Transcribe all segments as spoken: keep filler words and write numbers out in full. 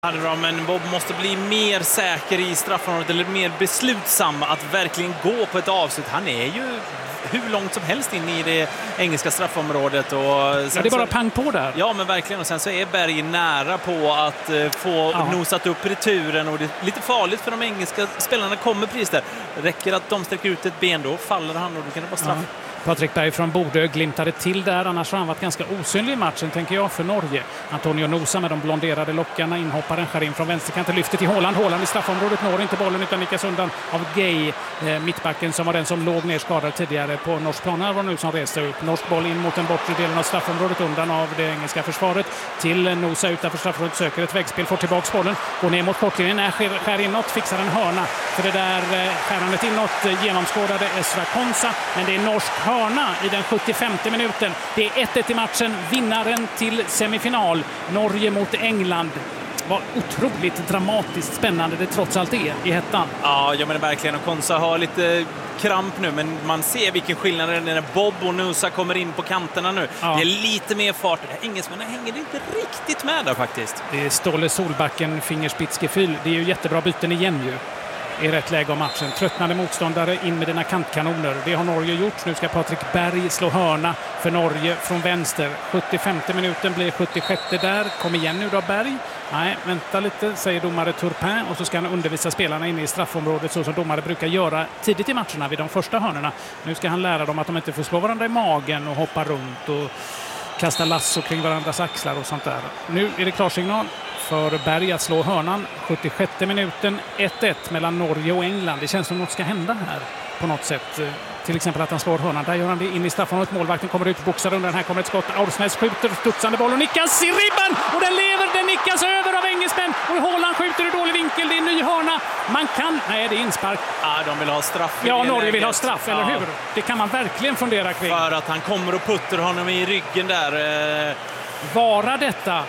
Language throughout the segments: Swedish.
hade de, men Bob måste bli mer säker i straffområdet eller mer beslutsam att verkligen gå på ett avslut. Han är ju hur långt som helst in i det engelska straffområdet. Och ja, det är bara så, pang på där. Ja, men verkligen. Och sen så är Berg nära på att uh, få ja. nosat upp returen. Och det är lite farligt för de engelska spelarna kommer pris där. Räcker att de sträcker ut ett ben, då faller han och då kan det vara straff. Ja. Patrik Berg från Bodö glimtade till där, annars har han varit ganska osynlig i matchen, tänker jag, för Norge. Antonio Nosa med de blonderade lockarna, inhopparen skär in från vänsterkanten, lyfter till Håland. Håland i straffområdet når inte bollen utan nickas undan av Gay, eh, mittbacken som var den som låg ner skadad tidigare på norsk plan. Här var nu som reser upp. Norsk boll in mot den bortre delen av straffområdet undan av det engelska försvaret. Till Nosa utanför straffområdet, söker ett väggspel, får tillbaka bollen, går ner mot kortlinjen, när skär, skär inåt, fixar en hörna. För det där eh, skärandet inåt eh, genomskådade Esra Konsa, men det är norsk hörna i den sjuttiofemte minuten. Det är ett ett i matchen. Vinnaren till semifinal. Norge mot England. Var otroligt dramatiskt spännande det trots allt är i hettan. Ja, jag menar verkligen. Och Konsa har lite kramp nu, men man ser vilken skillnad det är när Bob och Nusa kommer in på kanterna nu. Ja. Det är lite mer fart. Engelsmännen hänger inte riktigt med där faktiskt. Det är Ståle Solbacken, Fingerspitzgefühl. Det är ju jättebra byten igen ju. I rätt läge av matchen. Tröttnade motståndare in med dina kantkanoner. Det har Norge gjort. Nu ska Patrik Berg slå hörna för Norge från vänster. sjuttiofemte minuten blir sjuttiosjätte där. Kom igen nu då, Berg. Nej, vänta lite, säger domare Turpin. Och så ska han undervisa spelarna inne i straffområdet så som domare brukar göra tidigt i matcherna vid de första hörnorna. Nu ska han lära dem att de inte får slå varandra i magen och hoppa runt och kasta lasso kring varandras axlar och sånt där. Nu är det klarsignal för Berg att slå hörnan. sjuttiosjätte minuten, ett ett mellan Norge och England. Det känns som något ska hända här på något sätt. Till exempel att han slår hörnan. Där gör han det in i straffområdet. Målvakten kommer ut, boxar under. Här kommer ett skott. Aursnes skjuter, studsande boll och nickas i ribban. Och den lever, den nickas över av engelsmän. Och Håland skjuter i dålig vinkel. Det är en ny hörna. Man kan... Nej, det är inspark. Ja, de vill ha straff. Ja, Norge läget. vill ha straff, eller ja. hur? Det kan man verkligen fundera kring. För att han kommer och puttar honom i ryggen där. Vara detta...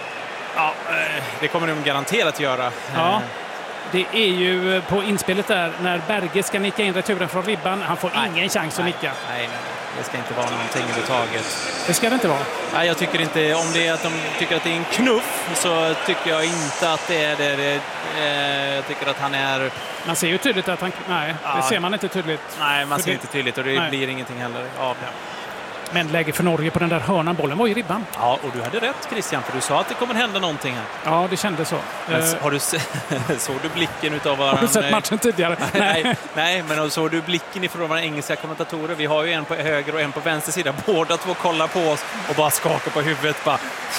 Ja, det kommer de garanterat göra. Ja, det är ju på inspelet där när Berge ska nicka in returen från ribban. Han får nej, ingen chans nej, att nicka. Nej, nej, det ska inte vara någonting överhuvudtaget. Det ska det inte vara? Nej, jag tycker inte, om det är att de tycker att det är en knuff så tycker jag inte att det är det. det eh, jag tycker att han är... Man ser ju tydligt att han... Nej, ja. det ser man inte tydligt. Nej, man ser det... inte tydligt och det nej. blir ingenting heller av det. Men läge för Norge på den där hörnan. Bollen var i ribban. Ja, och du hade rätt, Christian, för du sa att det kommer hända någonting här. Ja, det kändes så. Men, uh, har du se- såg du blicken utav våran... Har du sett matchen tidigare? nej, nej, men såg du blicken ifrån våra engelska kommentatorer? Vi har ju en på höger och en på vänster sida. Båda två kollar på oss och bara skakar på huvudet. Bara,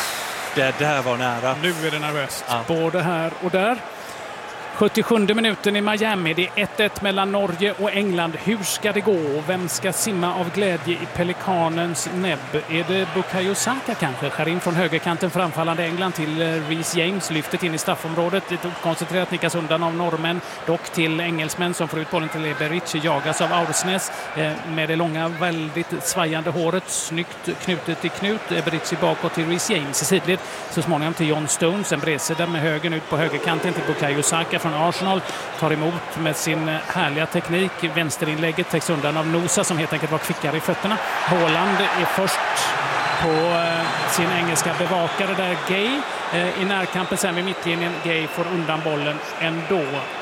det där var nära. Nu är det nervöst. Ja. Både här och där. sjuttiosjunde minuten i Miami. Det är ett ett mellan Norge och England. Hur ska det gå? Vem ska simma av glädje i pelikanens näbb? Är det Bukayo Saka kanske? Skär in från högerkanten framfallande England till Reece James. Lyftet in i straffområdet. Det är koncentrerat, nickas undan av norrmän. Dock till engelsmän som får ut bollen till Eberici. Jagas av Aursnes med det långa, väldigt svajande håret. Snyggt knutet i knut. Eberici bakåt till Reece James i sidled. Så småningom till John Stones. En bredsida med högen ut på högerkanten till Bukayo Saka från Arsenal, tar emot med sin härliga teknik. Vänsterinlägget täcks undan av Nosa som helt enkelt var kvickare i fötterna. Håland är först på eh, sin engelska bevakare där, Gay. Eh, I närkampen sen vid mittlinjen. Gay får undan bollen ändå.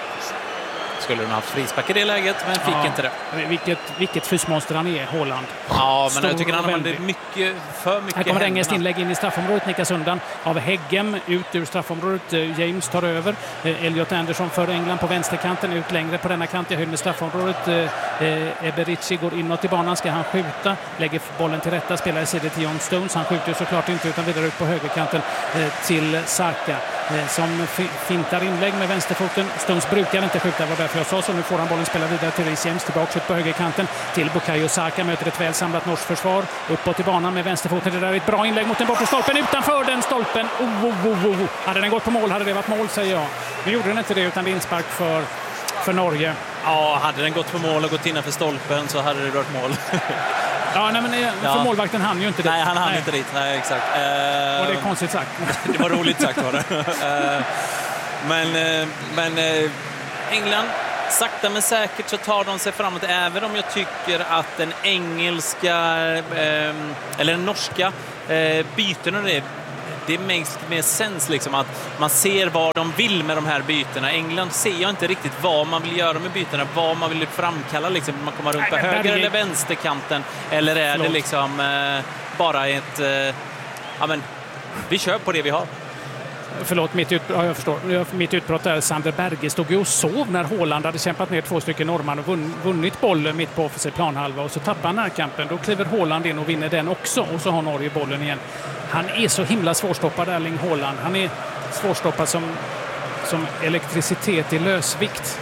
Skulle de ha haft frispark i det läget, men fick ja, inte det. Vilket, vilket fysmonster han är, Håland. Ja, men Stor jag tycker han använder mycket, för mycket. Här kommer engelskt inlägg in i straffområdet, nickas undan av Heggem ut ur straffområdet. James tar över. Elliot Anderson för England på vänsterkanten, ut längre på denna kant i höjd med straffområdet. Eberici går inåt i banan, ska han skjuta, lägger bollen till rätta, spelar i sidan till John Stones. Han skjuter såklart inte utan vidare ut på högerkanten till Saka som fintar inlägg med vänsterfoten. Stones brukar inte skjuta, var därför jag sa så. Nu får han bollen spela vidare till Reece James, tillbaka ut på högerkanten till Bukayo Saka, möter ett väl samlat norskt försvar uppåt i banan med vänsterfoten. Det där är ett bra inlägg mot den bortre stolpen, utanför den stolpen. Oh, oh, oh, oh. Hade den gått på mål hade det varit mål, säger jag. Nu gjorde den inte det utan det är inspark för, för Norge. Ja, hade den gått på mål och gått innanför stolpen så hade det varit mål. Ja, nej, men för ja. målvakten hann ju inte dit. Nej, han hann nej. inte dit. Nej, exakt. Uh, och det är konstigt sagt. Det var roligt sagt, var det. Uh, men uh, men uh, England, sakta men säkert så tar de sig framåt, även om jag tycker att den engelska uh, eller den norska uh, byten och det det makes mer sens liksom, att man ser vad de vill med de här bytena. England ser jag inte riktigt vad man vill göra med bytena, vad man vill framkalla liksom. Man kommer runt på Nej, höger eller vänsterkanten, eller är Förlåt. det liksom eh, bara ett eh, ja men vi kör på det vi har. Förlåt, mitt, ut, ja, jag förstår. mitt utbrott där. Sander Berge stod ju och sov när Haaland hade kämpat ner två stycken norrman och vunn, vunnit bollen mitt på offensiv planhalva, och så tappar han närkampen. Då kliver Haaland in och vinner den också, och så har Norge bollen igen. Han är så himla svårstoppad, Erling Haaland. Han är svårstoppad som, som elektricitet i lösvikt.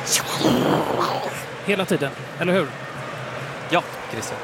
Hela tiden, eller hur? Ja, Christian.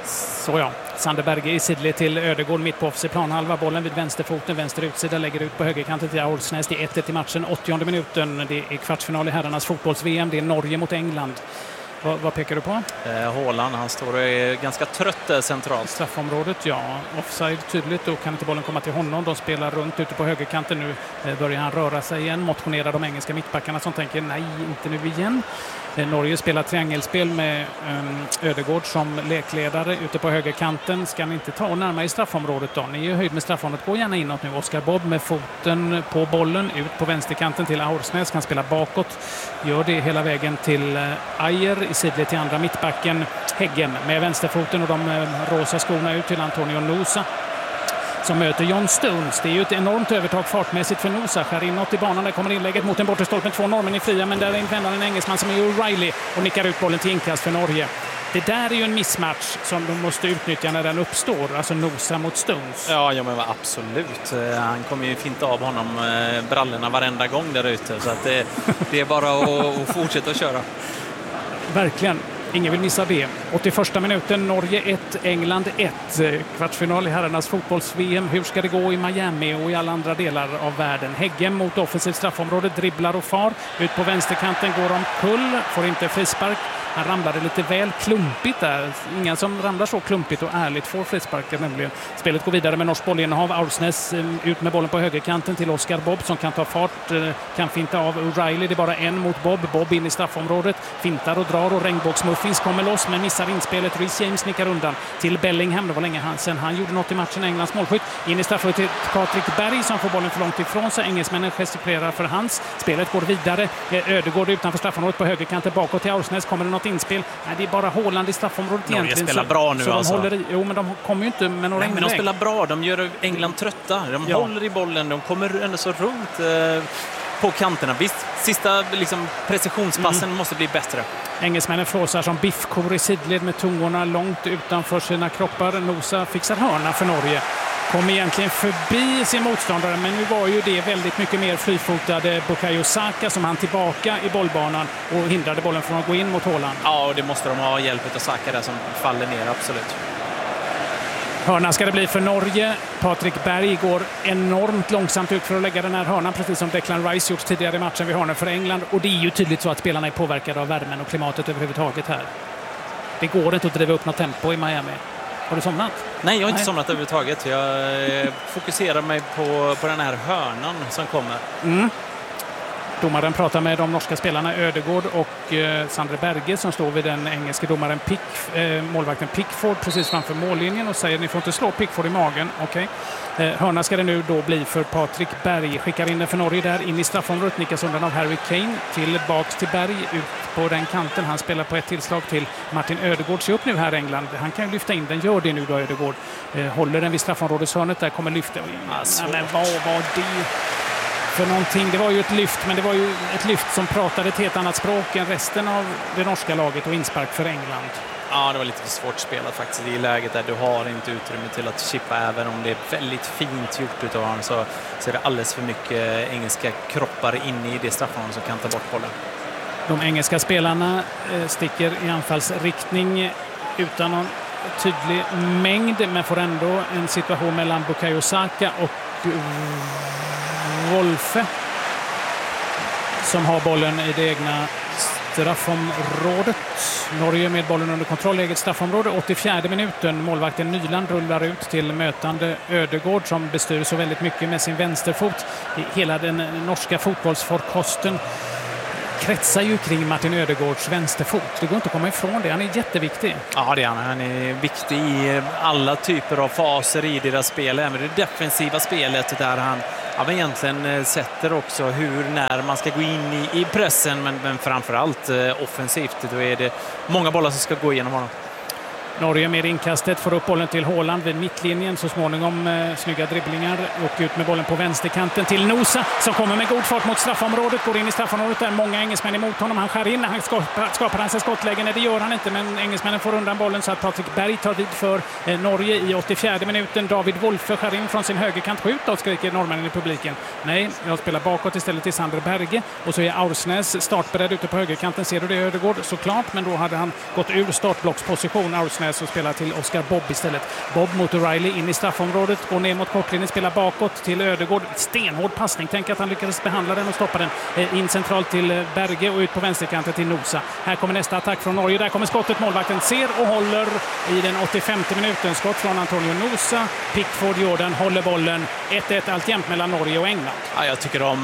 Så ja. Sander Berge i sidled till Ödegård mitt på offensiv planhalva. Bollen vid vänsterfoten, vänster utsida, lägger ut på högerkanten till Aursnes. Det är ett ett i matchen, åttionde minuten. Det är kvartsfinal i herrarnas fotbolls-V M. Det är Norge mot England. Vad, vad pekar du på? Eh, Haaland, han står och är ganska trött centralt. Straffområdet, ja. Offside tydligt, då kan inte bollen komma till honom. De spelar runt ute på högerkanten nu. Eh, börjar han röra sig igen, motionerar de engelska mittbackarna som tänker nej, inte nu igen. Eh, Norge spelar triangelspel med eh, Ödegård som lekledare ute på högerkanten. Ska ni inte ta och närma i straffområdet då? Ni är ju höjd med straffområdet. Gå gärna inåt nu. Oscar Bob med foten på bollen ut på vänsterkanten till Aursnes. Kan spela bakåt. Gör det hela vägen till eh, Ajer i sidled till andra mittbacken. Häggen med vänsterfoten och de eh, rosa skorna ut till Antonio Nusa som möter John Stones. Det är ju ett enormt övertag fartmässigt för Nusa. Skär inåt i banan, där kommer inlägget mot en bortre stolpe med två normen i fria, men där invänder en engelsman som är O'Reilly och nickar ut bollen till inkast för Norge. Det där är ju en missmatch som de måste utnyttja när den uppstår, alltså Nusa mot Stones. Ja, ja men absolut. Han kommer ju finta av honom brallorna varenda gång där ute, så att det, det är bara att, att fortsätta att köra. Verkligen. Ingen vill missa det. åttioförsta minuten, Norge ett, England ett. Kvartsfinal i herrarnas fotbolls-V M. Hur ska det gå i Miami och i alla andra delar av världen? Häggen mot offensivt straffområde, dribblar och far. Ut på vänsterkanten går de kull, får inte frispark. Han ramlade lite väl klumpigt där. Ingen som ramlar så klumpigt och ärligt får frisparkar nämligen. Spelet går vidare med norsk bollinnehav. Aursnes ut med bollen på högerkanten till Oscar Bob som kan ta fart, kan finta av O'Reilly. Det är bara en mot Bob. Bob in i straffområdet. Fintar och drar och regnbågsmuffins kommer loss men missar inspelet. Rhys James nickar undan till Bellingham. Det var länge han sen han gjorde något i matchen. Englands målskytt. In i straffområdet till Patrik Berg som får bollen för långt ifrån sig. Engelsmännen gestikulerar för hans. Spelet går vidare. Ödegård utanför straffområdet på högerkanten bakåt till Aursnes. Kommer det något inspel? Nej, det är bara Haaland i straffområdet Norge egentligen. spelar bra nu så alltså. De håller i, jo, men de kommer ju inte med några Nej, men de spelar bra. De gör England trötta. De ja. håller i bollen. De kommer ändå så runt eh, på kanterna. Visst, sista liksom, precisionspassen mm. måste bli bättre. Engelsmännen flåsar som biffkor i sidled med tungorna långt utanför sina kroppar. Nusa fixar hörna för Norge. Kom egentligen förbi sin motståndare, men nu var ju det väldigt mycket mer frifotade Bukayo Saka som han tillbaka i bollbanan och hindrade bollen från att gå in mot Haaland. Ja, och det måste de ha hjälp av Saka där som faller ner, absolut. Hörna ska det bli för Norge. Patrik Berg går enormt långsamt ut för att lägga den här hörnan, precis som Declan Rice gjort tidigare i matchen vid hörnan för England. Och det är ju tydligt så att spelarna är påverkade av värmen och klimatet överhuvudtaget här. Det går inte att driva upp något tempo i Miami. Har du somnat? Nej, jag har inte Nej. somnat överhuvudtaget. Jag fokuserar mig på, på den här hörnan som kommer. Mm. Domaren pratar med de norska spelarna Ödegård och eh, Sander Berge som står vid den engelska domaren Pick, eh, målvakten Pickford precis framför mållinjen och säger ni får inte slå Pickford i magen. Okej. Okay. Eh, hörna ska det nu då bli för Patrik Berg. Skickar in den för Norge där in i straffområdet. Nickas undan av Harry Kane. Tillbaks till Berg ut på den kanten. Han spelar på ett tillslag till Martin Ödegård. Se upp nu här England. Han kan ju lyfta in den. Gör det nu då Ödegård. Eh, håller den vid straffområdeshörnet. Där kommer lyfta. Alltså. Men vad var det? För någonting. Det var ju ett lyft, men det var ju ett lyft som pratade ett helt annat språk än resten av det norska laget och inspark för England. Ja, det var lite svårt spelat faktiskt i läget där du har inte utrymme till att chippa, även om det är väldigt fint gjort utav honom så, så är det alldeles för mycket engelska kroppar inne i det straffområdet som kan ta bort bollen. De engelska spelarna eh, sticker i anfallsriktning utan någon tydlig mängd, men får ändå en situation mellan Bukayo Saka och Wolfe som har bollen i det egna straffområdet. Norge med bollen under kontroll i eget straffområde. åttiofjärde minuten. Målvakten Nyland rullar ut till mötande Ödegård som bestyr så väldigt mycket med sin vänsterfot. Hela den norska fotbollsforkosten kretsar ju kring Martin Ödegårds vänsterfot. Det går inte att komma ifrån det. Han är jätteviktig. Ja, det är han. Han är viktig i alla typer av faser i deras spel. Även det defensiva spelet där han ja, men egentligen sätter också hur när man ska gå in i, i pressen. Men, men framförallt eh, offensivt. Då är det många bollar som ska gå igenom honom. Norge med inkastet får upp bollen till Haaland vid mittlinjen. Så småningom eh, snygga dribblingar och ut med bollen på vänsterkanten till Nosa som kommer med god fart mot straffområdet. Går in i straffområdet där många engelsmän emot honom. Han skär in, han skapar, skapar hans skottläge. Nej, det gör han inte, men engelsmännen får undan bollen så att Patrik Berg tar vid för eh, Norge i åttiofjärde minuten. David Wolfe skär in från sin högerkant. Skjut då, skriker norrmännen i publiken. Nej, jag spelar bakåt istället till Sander Berge. Och så är Aursnes startberedd ute på högerkanten. Ser du det, Ödegård? Såklart, men då hade han gått ur startblocksposition. Aursnes och spelar till Oscar Bob istället. Bob mot O'Reilly in i straffområdet, går ner mot kortlinjen, spelar bakåt till Ödegård. Stenhård passning, tänk att han lyckades behandla den och stoppa den. In centralt till Berge och ut på vänsterkanten till Nosa. Här kommer nästa attack från Norge, där kommer skottet, målvakten ser och håller i den åttiofemte minuten. Skott från Antonio Nosa, Pickford Jordan håller bollen. ett ett alltjämt mellan Norge och England. Ja, jag tycker om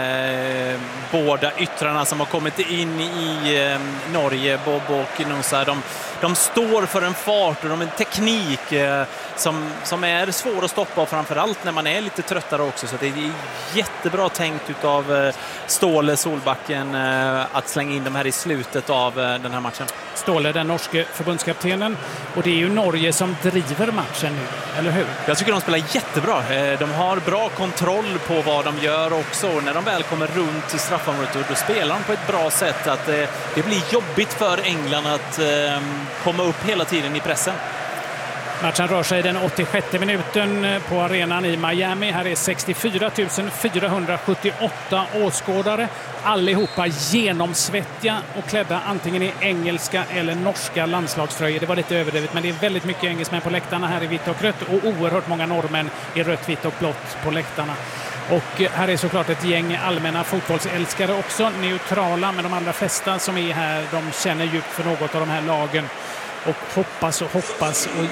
eh, båda yttrarna som har kommit in i eh, Norge, Bob och Nosa. De, de står för en fart och de har en teknik eh, som, som är svår att stoppa, och framförallt när man är lite tröttare också. Så det är jättebra tänkt utav eh, Ståle Solbacken eh, att slänga in de här i slutet av eh, den här matchen. Ståle, den norske förbundskaptenen, och det är ju Norge som driver matchen nu, eller hur? Jag tycker de spelar jättebra. Eh, de har bra kontroll på vad de gör också. Och när de väl kommer runt i straffområdet, då spelar de på ett bra sätt att eh, det blir jobbigt för England att eh, komma upp hela tiden i pressen. Matchen rör sig den åttiosjätte minuten på arenan i Miami. Här är sextiofyra tusen fyrahundrasjuttioåtta åskådare. Allihopa genomsvettiga och klädda antingen i engelska eller norska landslagströjor. Det var lite överdrivet, men det är väldigt mycket engelsmän på läktarna här i vitt och rött och oerhört många norrmän i rött, vitt och blått på läktarna. Och här är såklart ett gäng allmänna fotbollsälskare också, neutrala, men de allra flesta som är här, de känner djupt för något av de här lagen och hoppas och hoppas och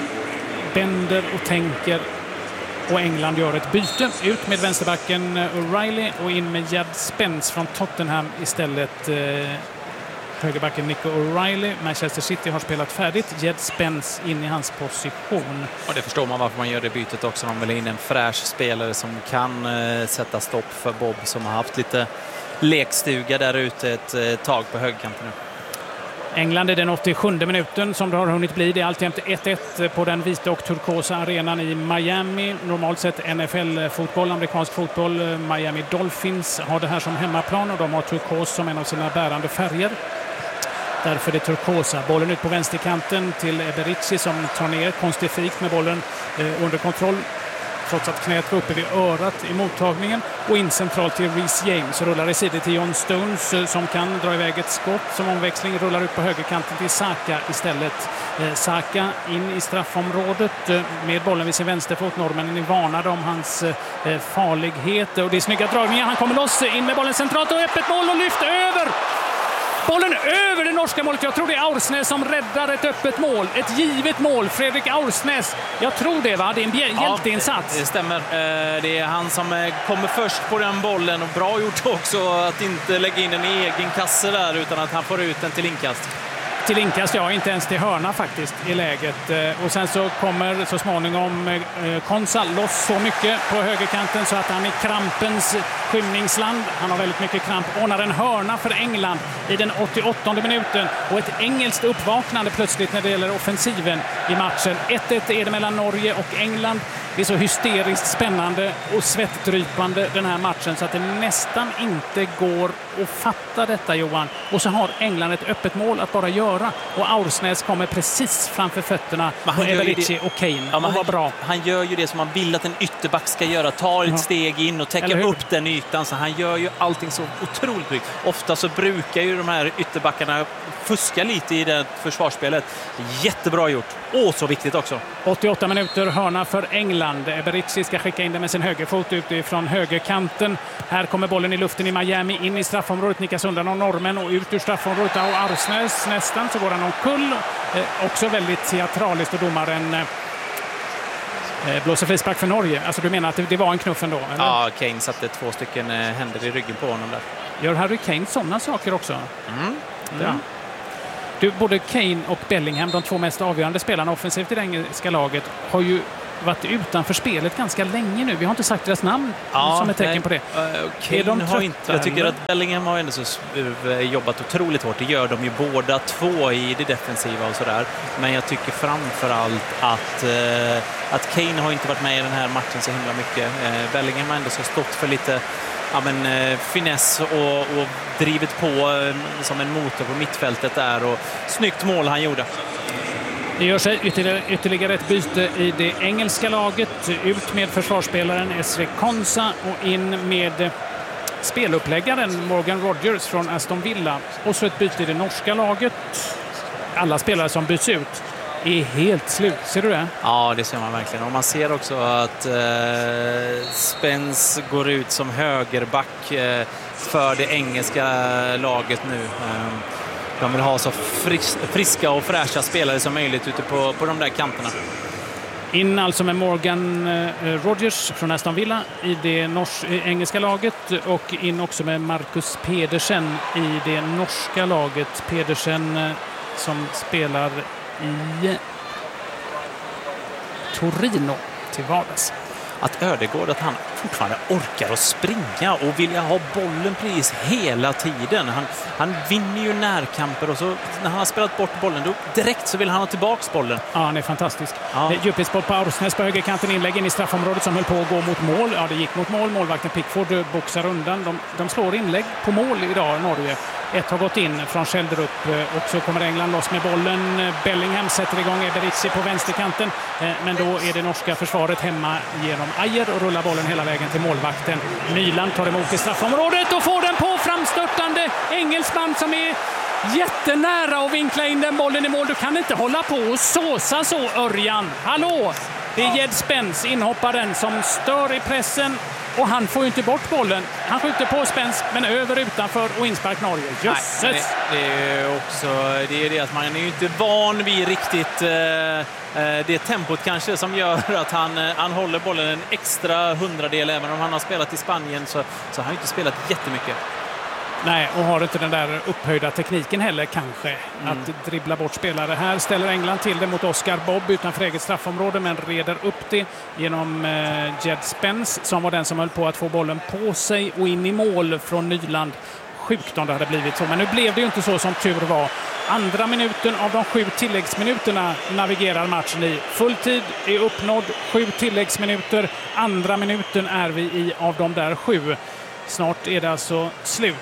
bänder och tänker. Och England gör ett byte. Ut med vänsterbacken O'Reilly och in med Jed Spence från Tottenham istället. Eh, högerbacken Nico O'Reilly. Manchester City har spelat färdigt. Jed Spence in i hans position. Och det förstår man varför man gör det bytet också. Man vill in en fräsch spelare som kan eh, sätta stopp för Bob, som har haft lite lekstuga där ute ett eh, tag på högerkanten nu. England är den åttiosjunde minuten som det har hunnit bli. Det är alltjämt ett ett på den vita och turkosa arenan i Miami. Normalt sett N F L-fotboll, amerikansk fotboll. Miami Dolphins har det här som hemmaplan och de har turkos som en av sina bärande färger. Därför är det turkosa. Bollen ut på vänsterkanten till Eberici som tar ner konstifikt med bollen eh, under kontroll. Trots att knät var uppe vid örat i mottagningen, och in centralt till Reece James. Rullar i sidor till John Stones som kan dra iväg ett skott som omväxling. Rullar ut på högerkanten till Saka istället. Eh, Saka in i straffområdet eh, med bollen vid sin vänsterfot. Norrmännen är varnade om hans eh, farlighet. Och det är snygga dragningar. Han kommer loss, in med bollen centralt och öppet mål och lyft över! Bollen över det norska målet. Jag tror det är Aursnes som räddar ett öppet mål. Ett givet mål. Fredrik Aursnes. Jag tror det, va? Det är en bjäl- hjälteinsats. Ja, det stämmer. Det är han som kommer först på den bollen. Och bra gjort också att inte lägga in en egen kasse där, utan att han får ut den till inkast. Till inkast, ja, inte ens till hörna faktiskt i läget. Och sen så kommer så småningom Konsa loss så mycket på högerkanten så att han i krampens skymningsland, han har väldigt mycket kramp, ordnar en hörna för England i den åttioåttonde minuten. Och ett engelskt uppvaknande plötsligt när det gäller offensiven i matchen. ett ett är det mellan Norge och England. Det är så hysteriskt spännande och svettdrypande den här matchen så att det nästan inte går att fatta detta, Johan. Och så har England ett öppet mål att bara göra. Och Aursnes kommer precis framför fötterna på Eberici och Kane. Ja, och var bra. Han gör ju det som man vill att en ytterback ska göra. Ta ett ja. steg in och täcka upp den ytan. Så han gör ju allting så otroligt bra. Ofta så brukar ju de här ytterbackarna fuska lite i det försvarsspelet. Jättebra gjort. Och så viktigt också. åttioåtta minuter, hörna för England. Eberici ska skicka in den med sin högerfot utifrån högerkanten. Här kommer bollen i luften i Miami, in i straffområdet. Nickas undan av normen och ut ur straffområdet av Aursnes. Nästan så går han omkull. Eh, också väldigt teatraliskt, och domaren eh, blåser frispark för Norge. Alltså du menar att det, det var en knuff ändå? Eller? Ja, Kane satte två stycken eh, händer i ryggen på honom där. Gör Harry Kane sådana saker också? Mm. Mm. Ja. Du, både Kane och Bellingham, de två mest avgörande spelarna offensivt i det engelska laget, har ju varit utanför spelet ganska länge nu. Vi har inte sagt deras namn ja, som ett tecken nej. på det. Uh, Kane de har inte, jag tycker att Bellingham har ändå så jobbat otroligt hårt. Det gör de ju båda två i det defensiva och sådär. Men jag tycker framförallt att, uh, att Kane har inte varit med i den här matchen så himla mycket. Uh, Bellingham har ändå så stått för lite ja, men, uh, finess och, och drivit på uh, som en motor på mittfältet där. Och snyggt mål han gjorde. Det gör sig ytterligare, ytterligare ett byte i det engelska laget. Ut med försvarsspelaren Ezri Konsa och in med speluppläggaren Morgan Rogers från Aston Villa. Och så ett byte i det norska laget. Alla spelare som byts ut är helt slut. Ser du det? Ja, det ser man verkligen. Och man ser också att eh, Spence går ut som högerback eh, för det engelska laget nu. Eh, De vill ha så fris- friska och fräscha spelare som möjligt ute på, på de där kanterna. In alltså med Morgan eh, Rogers från Aston Villa i det nors- i engelska laget och in också med Marcus Pedersen i det norska laget. Pedersen eh, som spelar i Torino till vardags. Att Ödegård, att han fortfarande orkar att springa och vilja ha bollen precis hela tiden. Han, han vinner ju närkamper och så när han har spelat bort bollen då direkt så vill han ha tillbaks bollen. Ja, han är fantastisk. Ja. Djupledsboll på Arsnes på högerkanten, inlägg in i straffområdet som höll på att gå mot mål. Ja, det gick mot mål. Målvakten Pickford boxar undan. De, de slår inlägg på mål idag, Norge. Ett har gått in från Schjelderup och så kommer England loss med bollen. Bellingham sätter igång Eberizzi på vänsterkanten. Men då är det norska försvaret hemma genom Ajer och rullar bollen hela vägen till målvakten. Nyland tar emot i straffområdet och får den på framstörtande engelsman som är jättenära att vinkla in den bollen i mål. Du kan inte hålla på och såsa så, Örjan. Hallå! Det är Jed Spence, inhopparen, som stör i pressen. Och han får ju inte bort bollen. Han skjuter på Spence, men över utanför och inspark Norge. Jösses! Nej, det, det är också det, är det att man är ju inte van vid riktigt eh, det tempot kanske som gör att han, han håller bollen en extra hundradel. Även om han har spelat i Spanien så, så har han inte spelat jättemycket. Nej, och har inte den där upphöjda tekniken heller kanske. Mm. Att dribbla bort spelare. Här ställer England till det mot Oscar Bobb utanför eget straffområde men reder upp det genom eh, Jed Spence som var den som höll på att få bollen på sig och in i mål från Nyland. Sjukt om det hade blivit så, men nu blev det ju inte så som tur var. Andra minuten av de sju tilläggsminuterna navigerar matchen i. Fulltid är uppnådd, sju tilläggsminuter. Andra minuten är vi i av de där sju. Snart är det alltså slut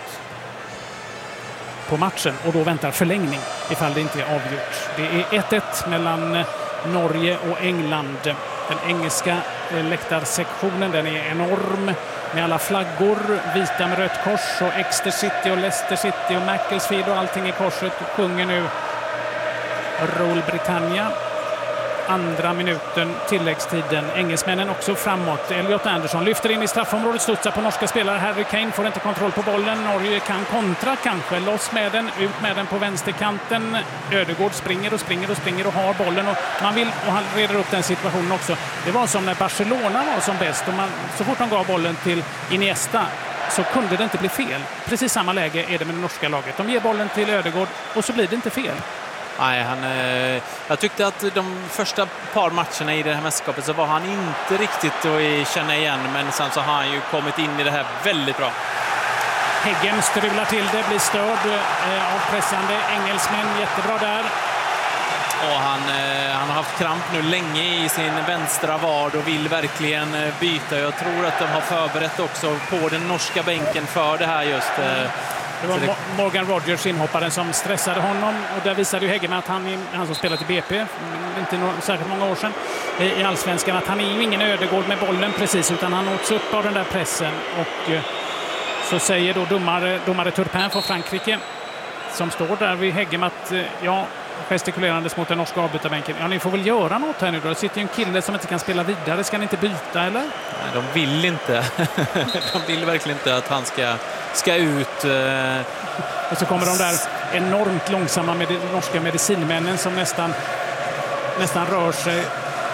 på matchen och då väntar förlängning ifall det inte är avgjort. Det är ett ett mellan Norge och England. Den engelska läktarsektionen, den är enorm med alla flaggor, vita med rött kors och Exeter City och Leicester City och Macclesfield och allting i korset sjunger nu Royal Britannia. Andra minuten, tilläggstiden. Engelsmännen också framåt. Elliot Anderson lyfter in i straffområdet, studsar på norska spelare. Harry Kane får inte kontroll på bollen. Norge kan kontra kanske. Loss med den, ut med den på vänsterkanten. Ödegård springer och springer och springer och har bollen. Och man vill, och han reder upp den situationen också. Det var som när Barcelona var som bäst. Och man, så fort de gav bollen till Iniesta så kunde det inte bli fel. Precis samma läge är det med det norska laget. De ger bollen till Ödegård och så blir det inte fel. Nej, han, eh, jag tyckte att de första par matcherna i det här mästerskapet så var han inte riktigt att känna igen, men sen så har han ju kommit in i det här väldigt bra. Häggen strular till det, blir störd eh, av pressande engelsmän, jättebra där. Och han, eh, han har haft kramp nu länge i sin vänstra vad och vill verkligen eh, byta. Jag tror att de har förberett också på den norska bänken för det här just. Eh, Det var Morgan Rogers, inhopparen, som stressade honom. Och där visade ju Häggen att han, han som spelat i B P, inte no, särskilt många år sedan, i Allsvenskan, att han är ju ingen Ödegård med bollen precis, utan han åts upp av den där pressen. Och så säger då domare, domare Turpin från Frankrike, som står där vid Häggen, att ja, gestikulerandes mot den norska avbytarbänken. Ja, ni får väl göra något här nu då. Det sitter ju en kille som inte kan spela vidare. Ska ni inte byta, eller? Nej, de vill inte. De vill verkligen inte att han ska, ska ut. Och så kommer de där enormt långsamma med de norska medicinmännen som nästan, nästan rör sig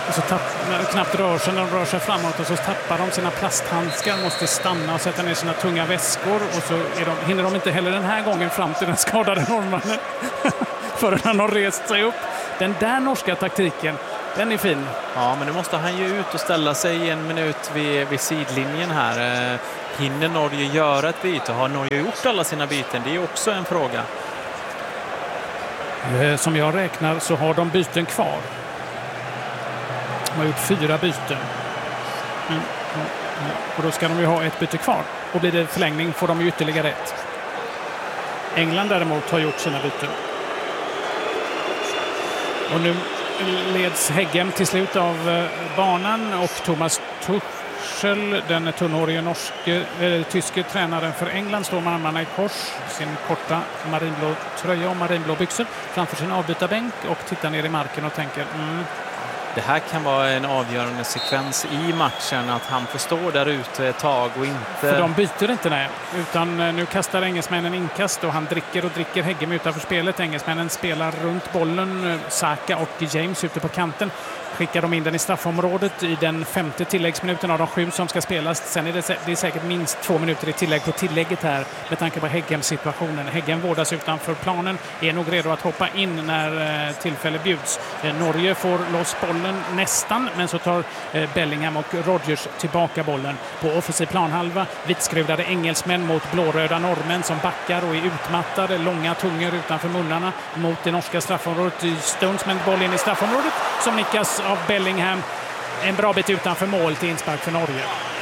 Och så tapp, knappt rör sig när de rör sig framåt och så tappar de sina plasthandskar, måste stanna och sätta ner sina tunga väskor och så är de, hinner de inte heller den här gången fram till den skadade norrmannen förrän han har rest sig upp. Den där norska taktiken, den är fin. Ja, men nu måste han ju ut och ställa sig en minut vid, vid sidlinjen här. Eh, hinner Norge göra ett byte? Har Norge gjort alla sina byten? Det är också en fråga. Eh, som jag räknar så har de byten kvar. De har gjort fyra byten. Mm, mm, mm. Och då ska de ju ha ett byte kvar. Och blir det förlängning får de ju ytterligare ett. England däremot har gjort sina byten. Och nu leds Heggem till slut av banan och Thomas Tuchel, den tunnhårige norske, äh, tyske tränaren för England, står med armarna i kors, sin korta marinblå tröja och marinblå byxor framför sin avbytarbänk och tittar ner i marken och tänker mm. Det här kan vara en avgörande sekvens i matchen, att han får stå där ute ett tag och inte... För de byter inte, nej. Utan nu kastar engelsmännen inkast och han dricker och dricker Heggem utanför spelet. Engelsmännen spelar runt bollen, Saka och James ute på kanten. Skickar de in den i straffområdet i den femte tilläggsminuten av de sju som ska spelas. Sen är det, det är säkert minst två minuter i tillägg på tillägget här med tanke på Heggem-situationen. Heggem vårdas utanför planen, är nog redo att hoppa in när tillfälle bjuds. Norge får loss bollen nästan, men så tar Bellingham och Rodgers tillbaka bollen på offensiv planhalva. Vitskruvade engelsmän mot blåröda norrmän som backar och är utmattade. Långa tungor utanför munnarna mot det norska straffområdet. Stones med boll in i straffområdet som nickas av Bellingham. En bra bit utanför mål till inspark för Norge.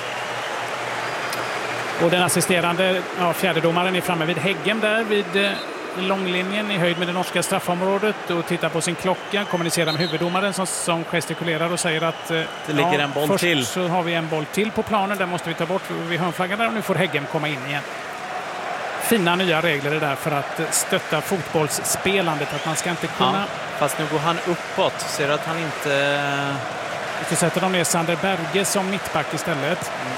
Och den assisterande ja, fjärdedomaren är framme vid Heggem där vid eh, långlinjen i höjd med det norska straffområdet och tittar på sin klocka, kommunicerar med huvuddomaren som, som gestikulerar och säger att eh, det ligger ja, en boll först till. Så har vi en boll till på planen, där måste vi ta bort vid hörnflaggan där och nu får Heggem komma in igen. Fina nya regler är där för att stötta fotbollsspelandet, att man ska inte kunna... Ja, fast nu går han uppåt, ser att han inte... Så sätter de ner Sander Berge som mittback istället. Mm.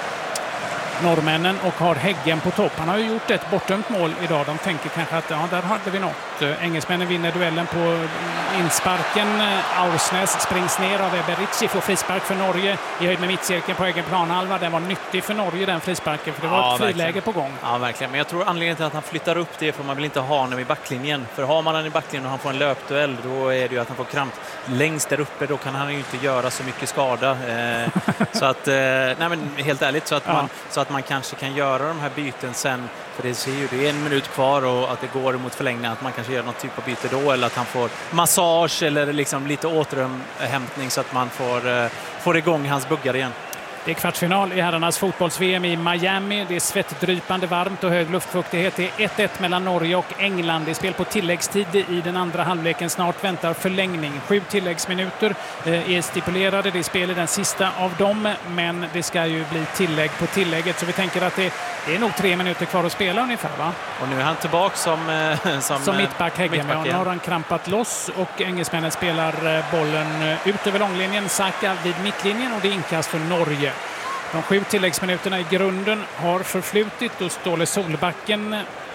Norrmännen och har Heggem på topp. Han har ju gjort ett bortdömt mål idag. De tänker kanske att ja, där hade vi något. Engelsmännen vinner duellen på insparken. Aursnes springs ner av Eberici, får frispark för Norge i höjd med mittcirkeln på egen planhalva. Den var nyttig för Norge, den frisparken, för det var ja, ett friläge på gång. Ja, verkligen. Men jag tror anledningen till att han flyttar upp det är för man vill inte ha honom i backlinjen. För har man han i backlinjen och han får en löpduell, då är det ju att han får kramp längst där uppe. Då kan han ju inte göra så mycket skada. Eh, så att, eh, nej men helt ärligt, så att man, ja. så att man kanske kan göra de här byten sen, för det ser ju det är en minut kvar och att det går mot förlängning, att man kanske gör något typ av byte då, eller att han får massage eller liksom lite återhämtning så att man får, eh, får igång hans buggar igen. Det är kvartsfinal i herrarnas fotbolls-V M i Miami. Det är svettdrypande varmt och hög luftfuktighet. Det är ett ett mellan Norge och England. Det är spel på tilläggstid i den andra halvleken. Snart väntar förlängning. Sju tilläggsminuter är stipulerade. Det är spel i den sista av dem, men det ska ju bli tillägg på tillägget. Så vi tänker att det, det är nog tre minuter kvar att spela ungefär, va? Och nu är han tillbaka som, som, som mittback Heggem. Ja, nu har han krampat loss och engelsmännen spelar bollen ut över långlinjen. Saka vid mittlinjen och det är inkast för Norge. De sju tilläggsminuterna i grunden har förflutit och Ståle Solbacken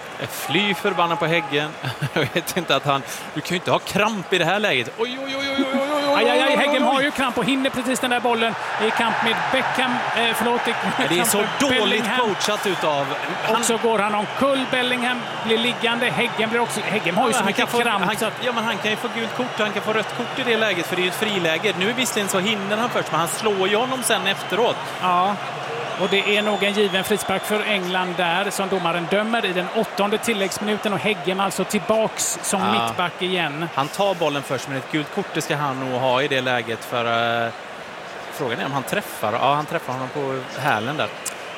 fly förbannad på Heggem. Jag vet inte att han... Du kan ju inte ha kramp i det här läget. Oj, oj, oj, oj, oj, oj, aj, aj, aj, Heggem har ju kramp och hinner precis den där bollen i kamp med Beckham. Eh, förlåt, det är så dåligt Bellingham. Coachat utav... Han... Och så går han omkull. Bellingham blir liggande. Heggem blir också... Heggem har ju ja, så mycket få, kramp. Han, så att... Ja, men han kan ju få gult kort. Han kan få rött kort i det läget, för det är ett friläge. Nu är visserligen så hinner han först, men han slår ju honom sen efteråt. Ja. Och det är nog en given frispark för England där som domaren dömer i den åttonde tilläggsminuten och Heggem alltså tillbaks som ja. mittback igen. Han tar bollen först, men ett gult kort det ska han nog ha i det läget, för uh, frågan är om han träffar. Ja, han träffar honom på hälen där.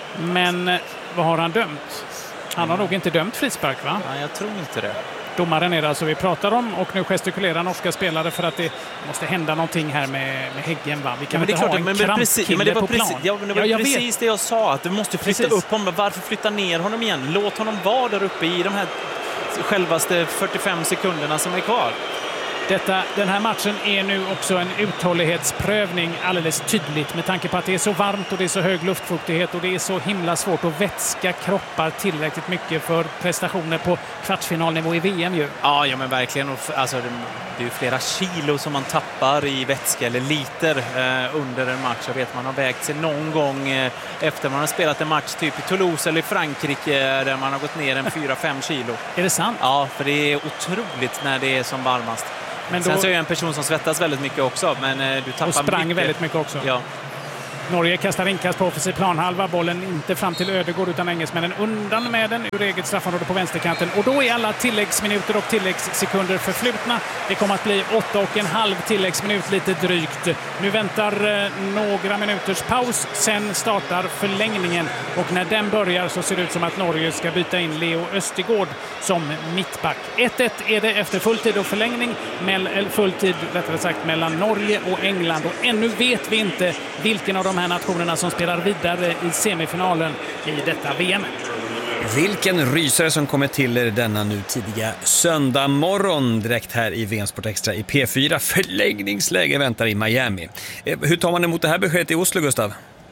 Men vad har han dömt? Han har mm. nog inte dömt frispark, va? Ja, jag tror inte det. Domaren är det alltså vi pratar om, och nu gestikulerar norska spelare för att det måste hända någonting här med, med Heggem, va? Vi kan ja, inte ha klart, en men krampkille men det var på precis, plan. Ja, men det var ja, precis vet. det jag sa, att du måste flytta precis. upp honom. Varför flytta ner honom igen? Låt honom vara där uppe i de här självaste fyrtiofem sekunderna som är kvar. Detta, den här matchen är nu också en uthållighetsprövning alldeles tydligt med tanke på att det är så varmt och det är så hög luftfuktighet och det är så himla svårt att vätska kroppar tillräckligt mycket för prestationer på kvartsfinalnivå i V M ju. Ja, ja men verkligen. Alltså, det är ju flera kilo som man tappar i vätska eller liter eh, under en match. Jag vet man har vägt sig någon gång eh, efter man har spelat en match typ i Toulouse eller i Frankrike där man har gått ner en fyra fem kilo. Är det sant? Ja, för det är otroligt när det är som varmast. Men då... Sen så är jag en person som svettas väldigt mycket också. Men eh, du tappar och sprang mycket. väldigt mycket också. Ja. Norge kastar inkast på offensiv planhalva. Bollen inte fram till Ödegård utan engelsmännen undan med den ur eget straffområde på vänsterkanten. Och då är alla tilläggsminuter och tilläggssekunder förflutna. Det kommer att bli åtta och en halv tilläggsminut lite drygt. Nu väntar eh, några minuters paus. Sen startar förlängningen. Och när den börjar så ser det ut som att Norge ska byta in Leo Östigård som mittback. ett ett är det efter fulltid och förlängning. Mell, fulltid rättare sagt mellan Norge och England. Och ännu vet vi inte vilken av de här nationerna som spelar vidare i semifinalen i detta V M. Vilken rysare som kommer till er denna nu tidiga söndag morgon direkt här i V M Sport Extra i P fyra. Förlängningsläge väntar i Miami. Hur tar man emot det här beskedet i Oslo, Gustav?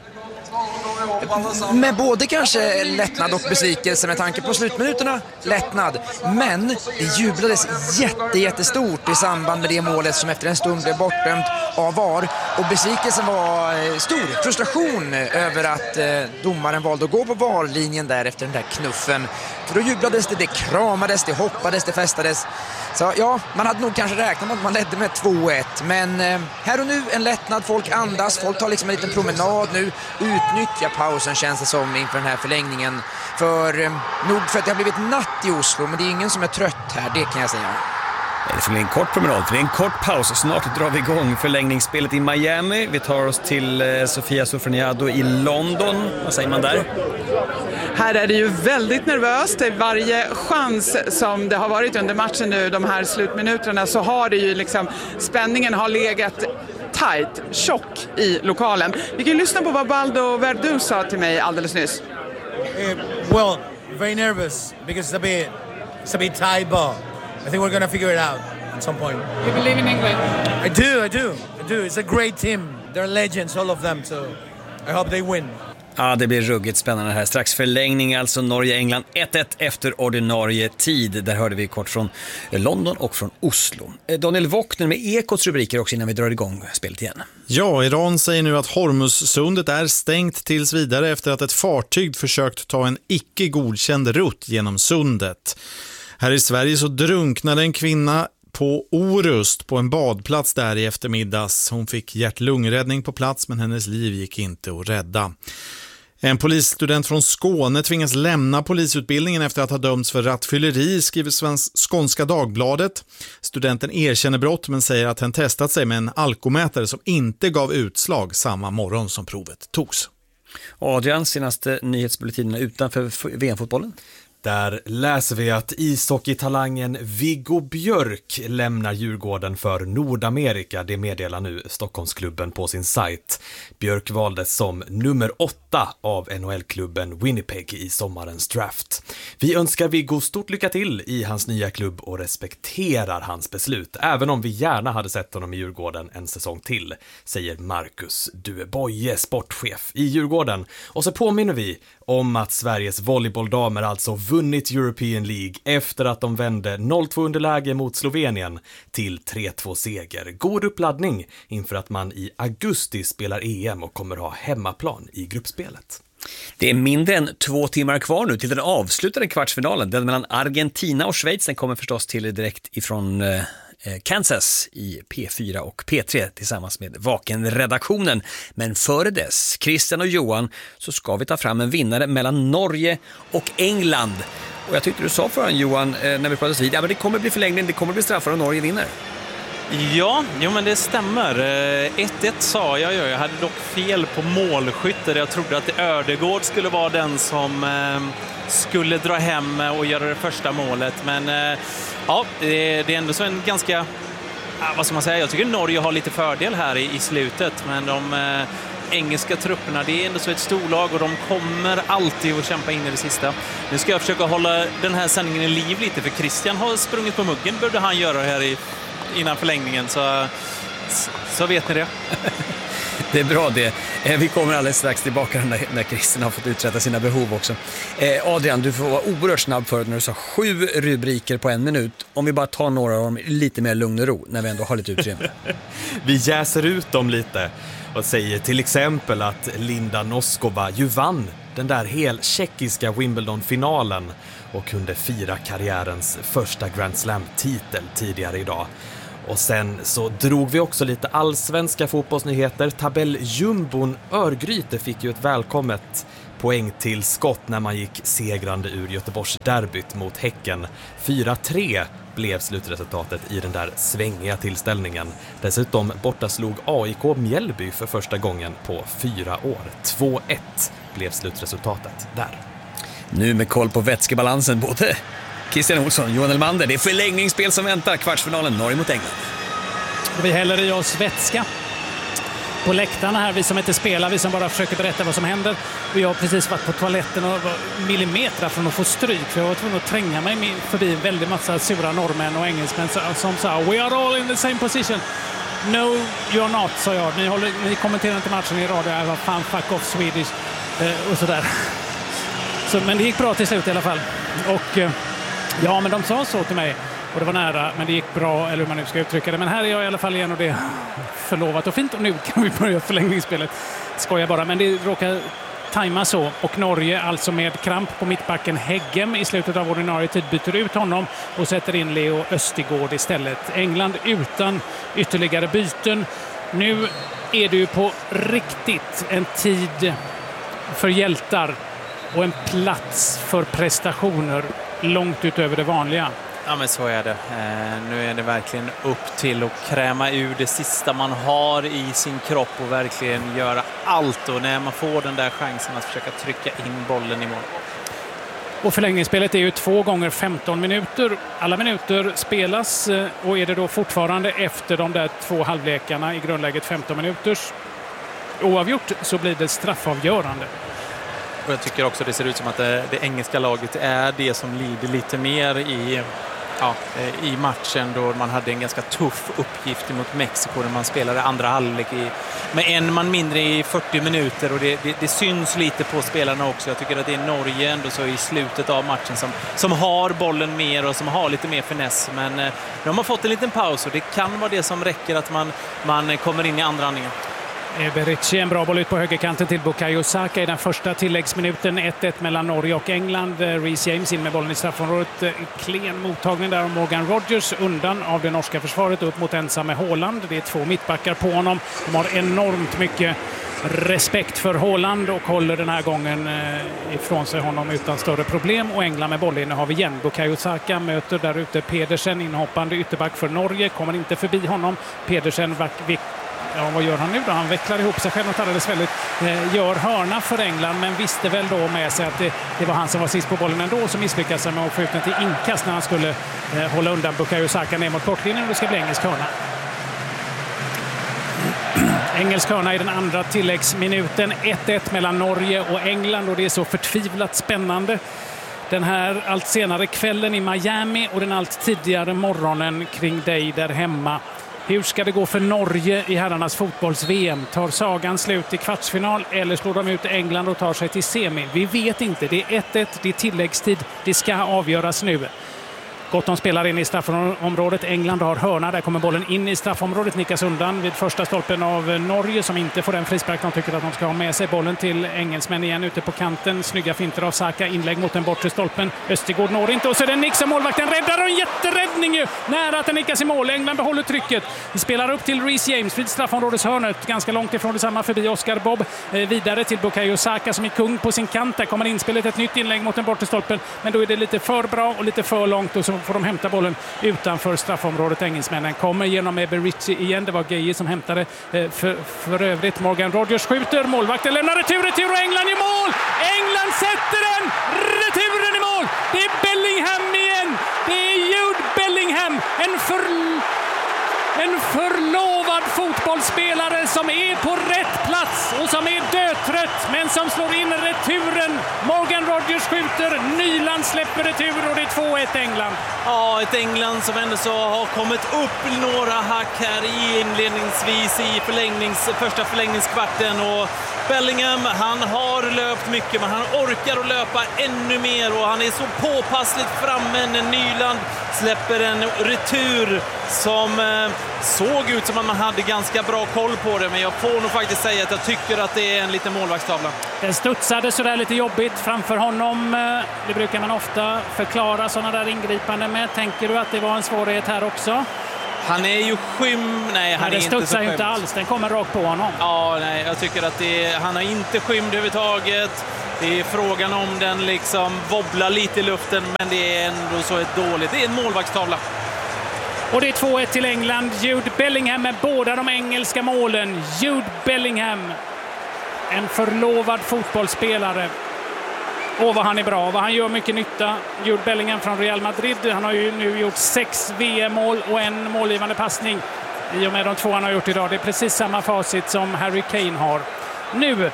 Med både kanske lättnad och besvikelse med tanke på slutminuterna, lättnad. Men det jublades jätte, jättestort i samband med det målet som efter en stund blev bortdömt av V A R. Och besvikelsen var stor, frustration över att eh, domaren valde att gå på V A R-linjen där efter den där knuffen. För då jublades det, det kramades, det hoppades, det festades. Så ja, man hade nog kanske räknat med att man ledde med två ett. Men eh, här och nu en lättnad, folk andas, folk tar liksom en liten promenad nu. Utnyttja pausen känns det som inför den här förlängningen. För eh, nog för att det har blivit natt i Oslo, men det är ingen som är trött här, det kan jag säga. Det får bli en kort promenad, för det är en kort paus. Snart drar vi igång förlängningsspelet i Miami. Vi tar oss till eh, Sofia Sofroniado i London. Vad säger man där? Här är det ju väldigt nervöst. Varje chans som det har varit under matchen nu, de här slutminuterna, så har det ju liksom, spänningen har legat tight, tjock i lokalen. Vi kan ju lyssna på vad Baldo Verdú sa till mig alldeles nyss. Uh, well, very nervous because it's a bit, it's a bit tight, but I think we're gonna figure it out at some point. You believe in England? I do, I do, I do. It's a great team. They're legends, all of them, so I hope they win. Ja, det blir ruggigt spännande här. Strax förlängning, alltså Norge-England ett ett efter ordinarie tid. Där hörde vi kort från London och från Oslo. Daniel Wockner med Ekots rubriker också innan vi drar igång spelet igen. Ja, Iran säger nu att Hormuzsundet är stängt tills vidare efter att ett fartyg försökt ta en icke godkänd rutt genom sundet. Här i Sverige så drunknade en kvinna på Orust på en badplats där i eftermiddags. Hon fick hjärt-lungräddning på plats, men hennes liv gick inte att rädda. En polisstudent från Skåne tvingas lämna polisutbildningen efter att ha dömts för rattfylleri, skriver Svensk Skånska Dagbladet. Studenten erkänner brott men säger att han testat sig med en alkomätare som inte gav utslag samma morgon som provet togs. Adrian, senaste nyhetsbulletinerna utanför V M-fotbollen? Där läser vi att ishockeytalangen Viggo Björk lämnar Djurgården för Nordamerika. Det meddelar nu Stockholmsklubben på sin sajt. Björk valdes som nummer åtta av N H L-klubben Winnipeg i sommarens draft. Vi önskar Viggo stort lycka till i hans nya klubb och respekterar hans beslut. Även om vi gärna hade sett honom i Djurgården en säsong till, säger Marcus Dueboye, sportchef i Djurgården. Och så påminner vi om att Sveriges volleybolldamer alltså vunnit European League efter att de vände noll två underläge mot Slovenien till tre två seger. God uppladdning inför att man i augusti spelar E M och kommer ha hemmaplan i gruppspelet. Det är mindre än två timmar kvar nu till den avslutade kvartsfinalen. Den mellan Argentina och Schweiz. Den kommer förstås till direkt ifrån eh, Kansas i P fyra och P tre tillsammans med Vaken-redaktionen. Men före dess, Christian och Johan, så ska vi ta fram en vinnare mellan Norge och England. Och jag tyckte du sa förrän, Johan, eh, när vi pratade vid, ja, men det kommer bli förlängning, det kommer bli straffar och Norge vinner. Ja, jo men det stämmer. ett ett sa jag ju. Jag hade dock fel på målskytte. Jag trodde att Ödegård skulle vara den som eh, skulle dra hem och göra det första målet. Men eh, ja, det, det är ändå så en ganska... Vad ska man säga? Jag tycker Norge har lite fördel här i, i slutet. Men de eh, engelska trupperna, det är ändå så ett storlag och de kommer alltid att kämpa in i det sista. Nu ska jag försöka hålla den här sändningen i liv lite, för Christian har sprungit på muggen. Borde han göra det här i innan förlängningen, så, så vet ni det. Det är bra det. Vi kommer alldeles strax tillbaka när, när Christian har fått uträtta sina behov också. Eh, Adrian, du får vara oerhört snabb förut när du sa sju rubriker på en minut. Om vi bara tar några av dem lite mer lugn och ro när vi ändå har lite utrymme. Vi jäser ut dem lite och säger till exempel att Linda Noskova ju vann den där hel tjeckiska Wimbledon-finalen och kunde fira karriärens första Grand Slam-titel tidigare idag. Och sen så drog vi också lite allsvenska fotbollsnyheter. Tabelljumbon Örgryte fick ju ett välkommet poängtillskott när man gick segrande ur Göteborgs derbyt mot Häcken. fyra tre blev slutresultatet i den där svängiga tillställningen. Dessutom bortaslog A I K Mjällby för första gången på fyra år. två ett blev slutresultatet där. Nu med koll på vätskebalansen både Christian Olsson, Johan Elmander. Det är förlängningsspel som väntar. Kvartsfinalen Norge mot England. Vi häller i oss vätska på läktarna här. Vi som inte spelar, vi som bara försöker berätta vad som händer. Och jag har precis varit på toaletten och var millimeter från att få stryk. För jag var tvungen att tränga mig förbi en väldigt massa sura norrmän och engelsmän som sa "We are all in the same position." "No, you're not", sa jag. Ni, håller, ni kommenterar inte matchen i radio. Jag var fan fuck off Swedish eh, och sådär. Så, men det gick bra till slut i alla fall. Och eh, ja, men de sa så till mig. Och det var nära, men det gick bra, eller hur man nu ska uttrycka det. Men här är jag i alla fall igen och det är förlovat och fint. Och nu kan vi börja förlängningsspelet. Skojar bara, men det råkar tajma så. Och Norge, alltså med kramp på mittbacken Heggem i slutet av ordinarie tid, byter ut honom och sätter in Leo Östigård istället. England utan ytterligare byten. Nu är det ju på riktigt en tid för hjältar och en plats för prestationer långt utöver det vanliga. Ja, men så är det. Eh, nu är det verkligen upp till att kräma ur det sista man har i sin kropp och verkligen göra allt. Och när man får den där chansen att försöka trycka in bollen i mål. Och förlängningsspelet är ju två gånger femton minuter. Alla minuter spelas och är det då fortfarande efter de där två halvlekarna i grundläget femton minuters oavgjort så blir det straffavgörande. Och jag tycker också det ser ut som att det, det engelska laget är det som lider lite mer i, ja, i matchen då man hade en ganska tuff uppgift mot Mexiko när man spelade andra halvlek i, med en man mindre i fyrtio minuter och det, det, det syns lite på spelarna också. Jag tycker att det är Norge ändå så i slutet av matchen som, som har bollen mer och som har lite mer finess, men eh, de har fått en liten paus och det kan vara det som räcker att man, man kommer in i andra andningen. Bericci, en bra boll ut på högerkanten till Bukayo Saka i den första tilläggsminuten. ett ett mellan Norge och England. Reece James in med bollen i straffområdet. Klen mottagning där av Morgan Rogers undan av det norska försvaret upp mot ensamme Haaland. Det är två mittbackar på honom. De har enormt mycket respekt för Haaland och håller den här gången ifrån sig honom utan större problem. Och England med bollinnehav igen. Bukayo Saka möter där ute Pedersen, inhoppande ytterback för Norge. Kommer inte förbi honom. Pedersen Ja, vad gör han nu då? Han vecklar ihop sig själv och alldeles väldigt eh, gör hörna för England, men visste väl då med sig att det, det var han som var sist på bollen ändå, som misslyckades med att få ut den till inkast när han skulle eh, hålla undan Bukayo Saka ner mot kortlinjen och det ska bli engelsk hörna. Engelsk hörna i den andra tilläggsminuten. ett ett mellan Norge och England och det är så förtvivlat spännande. Den här allt senare kvällen i Miami och den allt tidigare morgonen kring dig där hemma. Hur ska det gå för Norge i herrarnas fotbolls-V M? Tar sagan slut i kvartsfinal eller slår de ut England och tar sig till semi? Vi vet inte. Det är ett ett, det är tilläggstid. Det ska avgöras nu. Gotton spelar in i straffområdet. England har hörna. Där kommer bollen in i straffområdet. Nickas undan vid första stolpen av Norge som inte får den frispark de tycker att de ska ha med sig. Bollen till engelsmän igen ute på kanten. Snygga finter av Saka. Inlägg mot den bortre stolpen. Östigård når inte. Och så är det Nick som målvakten räddar och en jätteräddning ju. Nära att den nickas i mål. England behåller trycket. Vi spelar upp till Reece James vid straffområdeshörnet. Ganska långt ifrån detsamma förbi Oscar Bob. Eh, vidare till Bukayo Saka som är kung på sin kant. Där kommer inspelet ett nytt inlägg mot den bortre stolpen. Men då är det lite för bra och lite för långt och så får de hämta bollen utanför straffområdet. Engelsmännen kommer genom Bericci igen. Det var Gueye som hämtade för, för övrigt. Morgan Rogers skjuter. Målvakten lämnar retur, retur och England i mål! England sätter den! Returen i mål! Det är Bellingham igen! Det är Jude Bellingham! En, för, en förlovad förlovad fotbollsspelare som är på rätt plats och som är dötrött men som slår in returen. Morgan Rogers skjuter, Nyland släpper retur och det är två ett England. Ja, ett England som ändå så har kommit upp några hack här i inledningsvis i förlängnings, första förlängningskvarten, och Bellingham, han har löpt mycket men han orkar att löpa ännu mer och han är så påpassligt framme när Nyland släpper en retur som eh, såg ut som att man hade ganska bra koll på det, men jag får nog faktiskt säga att jag tycker att det är en liten målvaktstavla. Den studsade sådär lite jobbigt framför honom. Det brukar man ofta förklara sådana där ingripanden med. Tänker du att det var en svårighet här också? Han är ju skym. Nej, han nej, är inte så studsar ju inte alls. Den kommer rakt på honom. Ja, nej, jag tycker att det är, han har inte skymd överhuvudtaget. Det är frågan om den liksom wobblar lite i luften, men det är ändå så ett dåligt. Det är en målvaktstavla. Och det är två ett till England. Jude Bellingham med båda de engelska målen. Jude Bellingham, en förlovad fotbollsspelare. Och vad han är bra, vad han gör mycket nytta. Jude Bellingham från Real Madrid. Han har ju nu gjort sex V M-mål och en målgivande passning i och med de två han har gjort idag. Det är precis samma facit som Harry Kane har. Nu,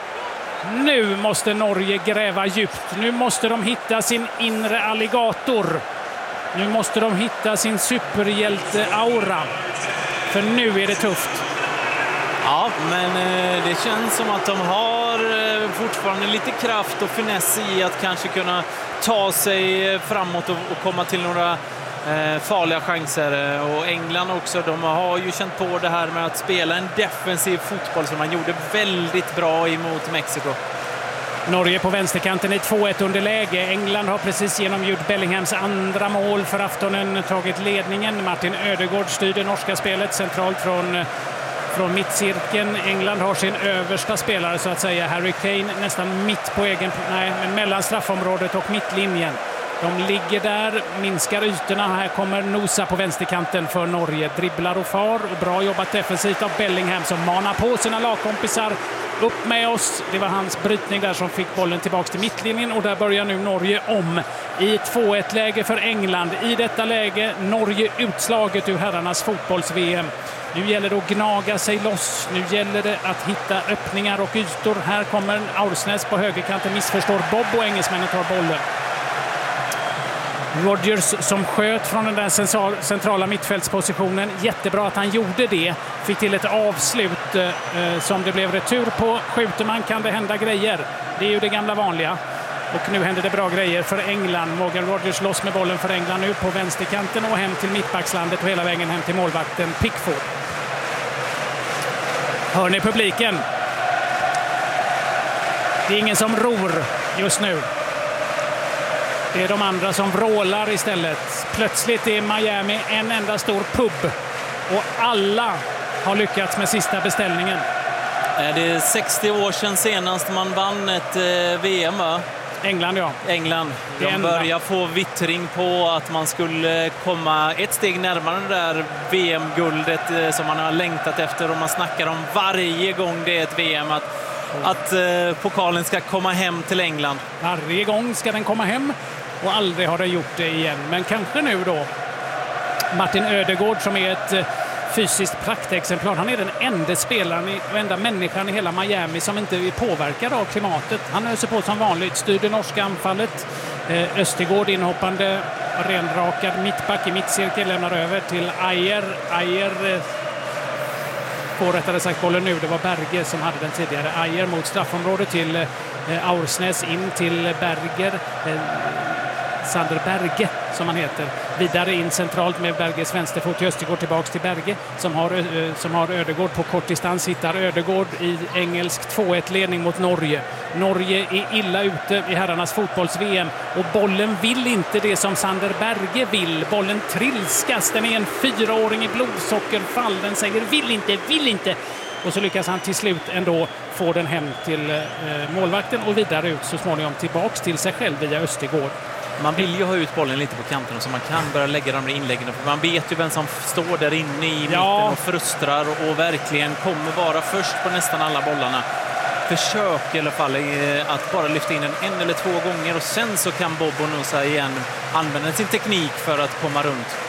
nu måste Norge gräva djupt. Nu måste de hitta sin inre alligator. Nu måste de hitta sin superhjälte-aura. För nu är det tufft. Ja, men eh, det känns som att de har eh, fortfarande lite kraft och finess i att kanske kunna ta sig framåt och, och komma till några eh, farliga chanser. Och England också, de har ju känt på det här med att spela en defensiv fotboll som man gjorde väldigt bra emot Mexiko. Norge på vänsterkanten i två ett underläge. England har precis genom Jude Bellinghams andra mål för aftonen tagit ledningen. Martin Ødegaard styr det norska spelet centralt från, från mittcirkeln. England har sin översta spelare så att säga, Harry Kane, nästan mitt på egen, nej, mellan straffområdet och mittlinjen. De ligger där, minskar ytorna. Här kommer Nosa på vänsterkanten för Norge. Dribblar och far och bra jobbat defensivt av Bellingham som manar på sina lagkompisar. Upp med oss. Det var hans brytning där som fick bollen tillbaka till mittlinjen och där börjar nu Norge om i två ett läge för England. I detta läge Norge utslaget ur herrarnas fotbolls-V M. Nu gäller det att gnaga sig loss. Nu gäller det att hitta öppningar och ytor. Här kommer Aursnes på högerkanten, missförstår Bob och engelsmännen tar bollen. Rogers som sköt från den där centrala mittfältspositionen. Jättebra att han gjorde det. Fick till ett avslut eh, som det blev retur på. Skjuter man kan det hända grejer. Det är ju det gamla vanliga. Och nu händer det bra grejer för England. Morgan Rogers loss med bollen för England nu på vänsterkanten och hem till mittbackslandet och hela vägen hem till målvakten Pickford. Hör ni publiken? Det är ingen som ror just nu. Det är de andra som vrålar istället. Plötsligt är Miami en enda stor pub. Och alla har lyckats med sista beställningen. Det är sextio år sedan senast man vann ett V M, va? England, ja. England. De börjar få vittring på att man skulle komma ett steg närmare det där V M-guldet som man har längtat efter. Och man snackar om varje gång det är ett V M att, att eh, pokalen ska komma hem till England. Varje gång ska den komma hem. Och aldrig har det gjort det igen. Men kanske nu då. Martin Ødegaard som är ett fysiskt praktexemplar. Han är den enda spelaren och enda människan i hela Miami som inte är påverkad av klimatet. Han öser på som vanligt. Styr det norska anfallet. Østegård inhoppande, renrakad mittback i mittcirkel. Lämnar över till Ajer. Ajer får rättare sagt bollen nu. Det var Berge som hade den tidigare. Ajer mot straffområdet till Aursnes in till Berger. Sander Berge som han heter. Vidare in centralt med Berges vänsterfot till Östergård tillbaks till Berge som har, som har Ødegaard på kort distans. Hittar Ødegaard i engelsk två ett-ledning mot Norge. Norge är illa ute i herrarnas fotbolls-V M och bollen vill inte det som Sander Berge vill. Bollen trilskas. Den är en fyraåring i blodsockerfall. Den säger vill inte, vill inte. Och så lyckas han till slut ändå få den hem till eh, målvakten och vidare ut så småningom tillbaks till sig själv via Östergård. Man vill ju ha ut bollen lite på kanten så man kan börja lägga de inläggen. För man vet ju vem som står där inne i mitten ja. och frustrar och verkligen kommer vara först på nästan alla bollarna. Försök i alla fall att bara lyfta in den en eller två gånger och sen så kan Bob och Nosa igen använda sin teknik för att komma runt.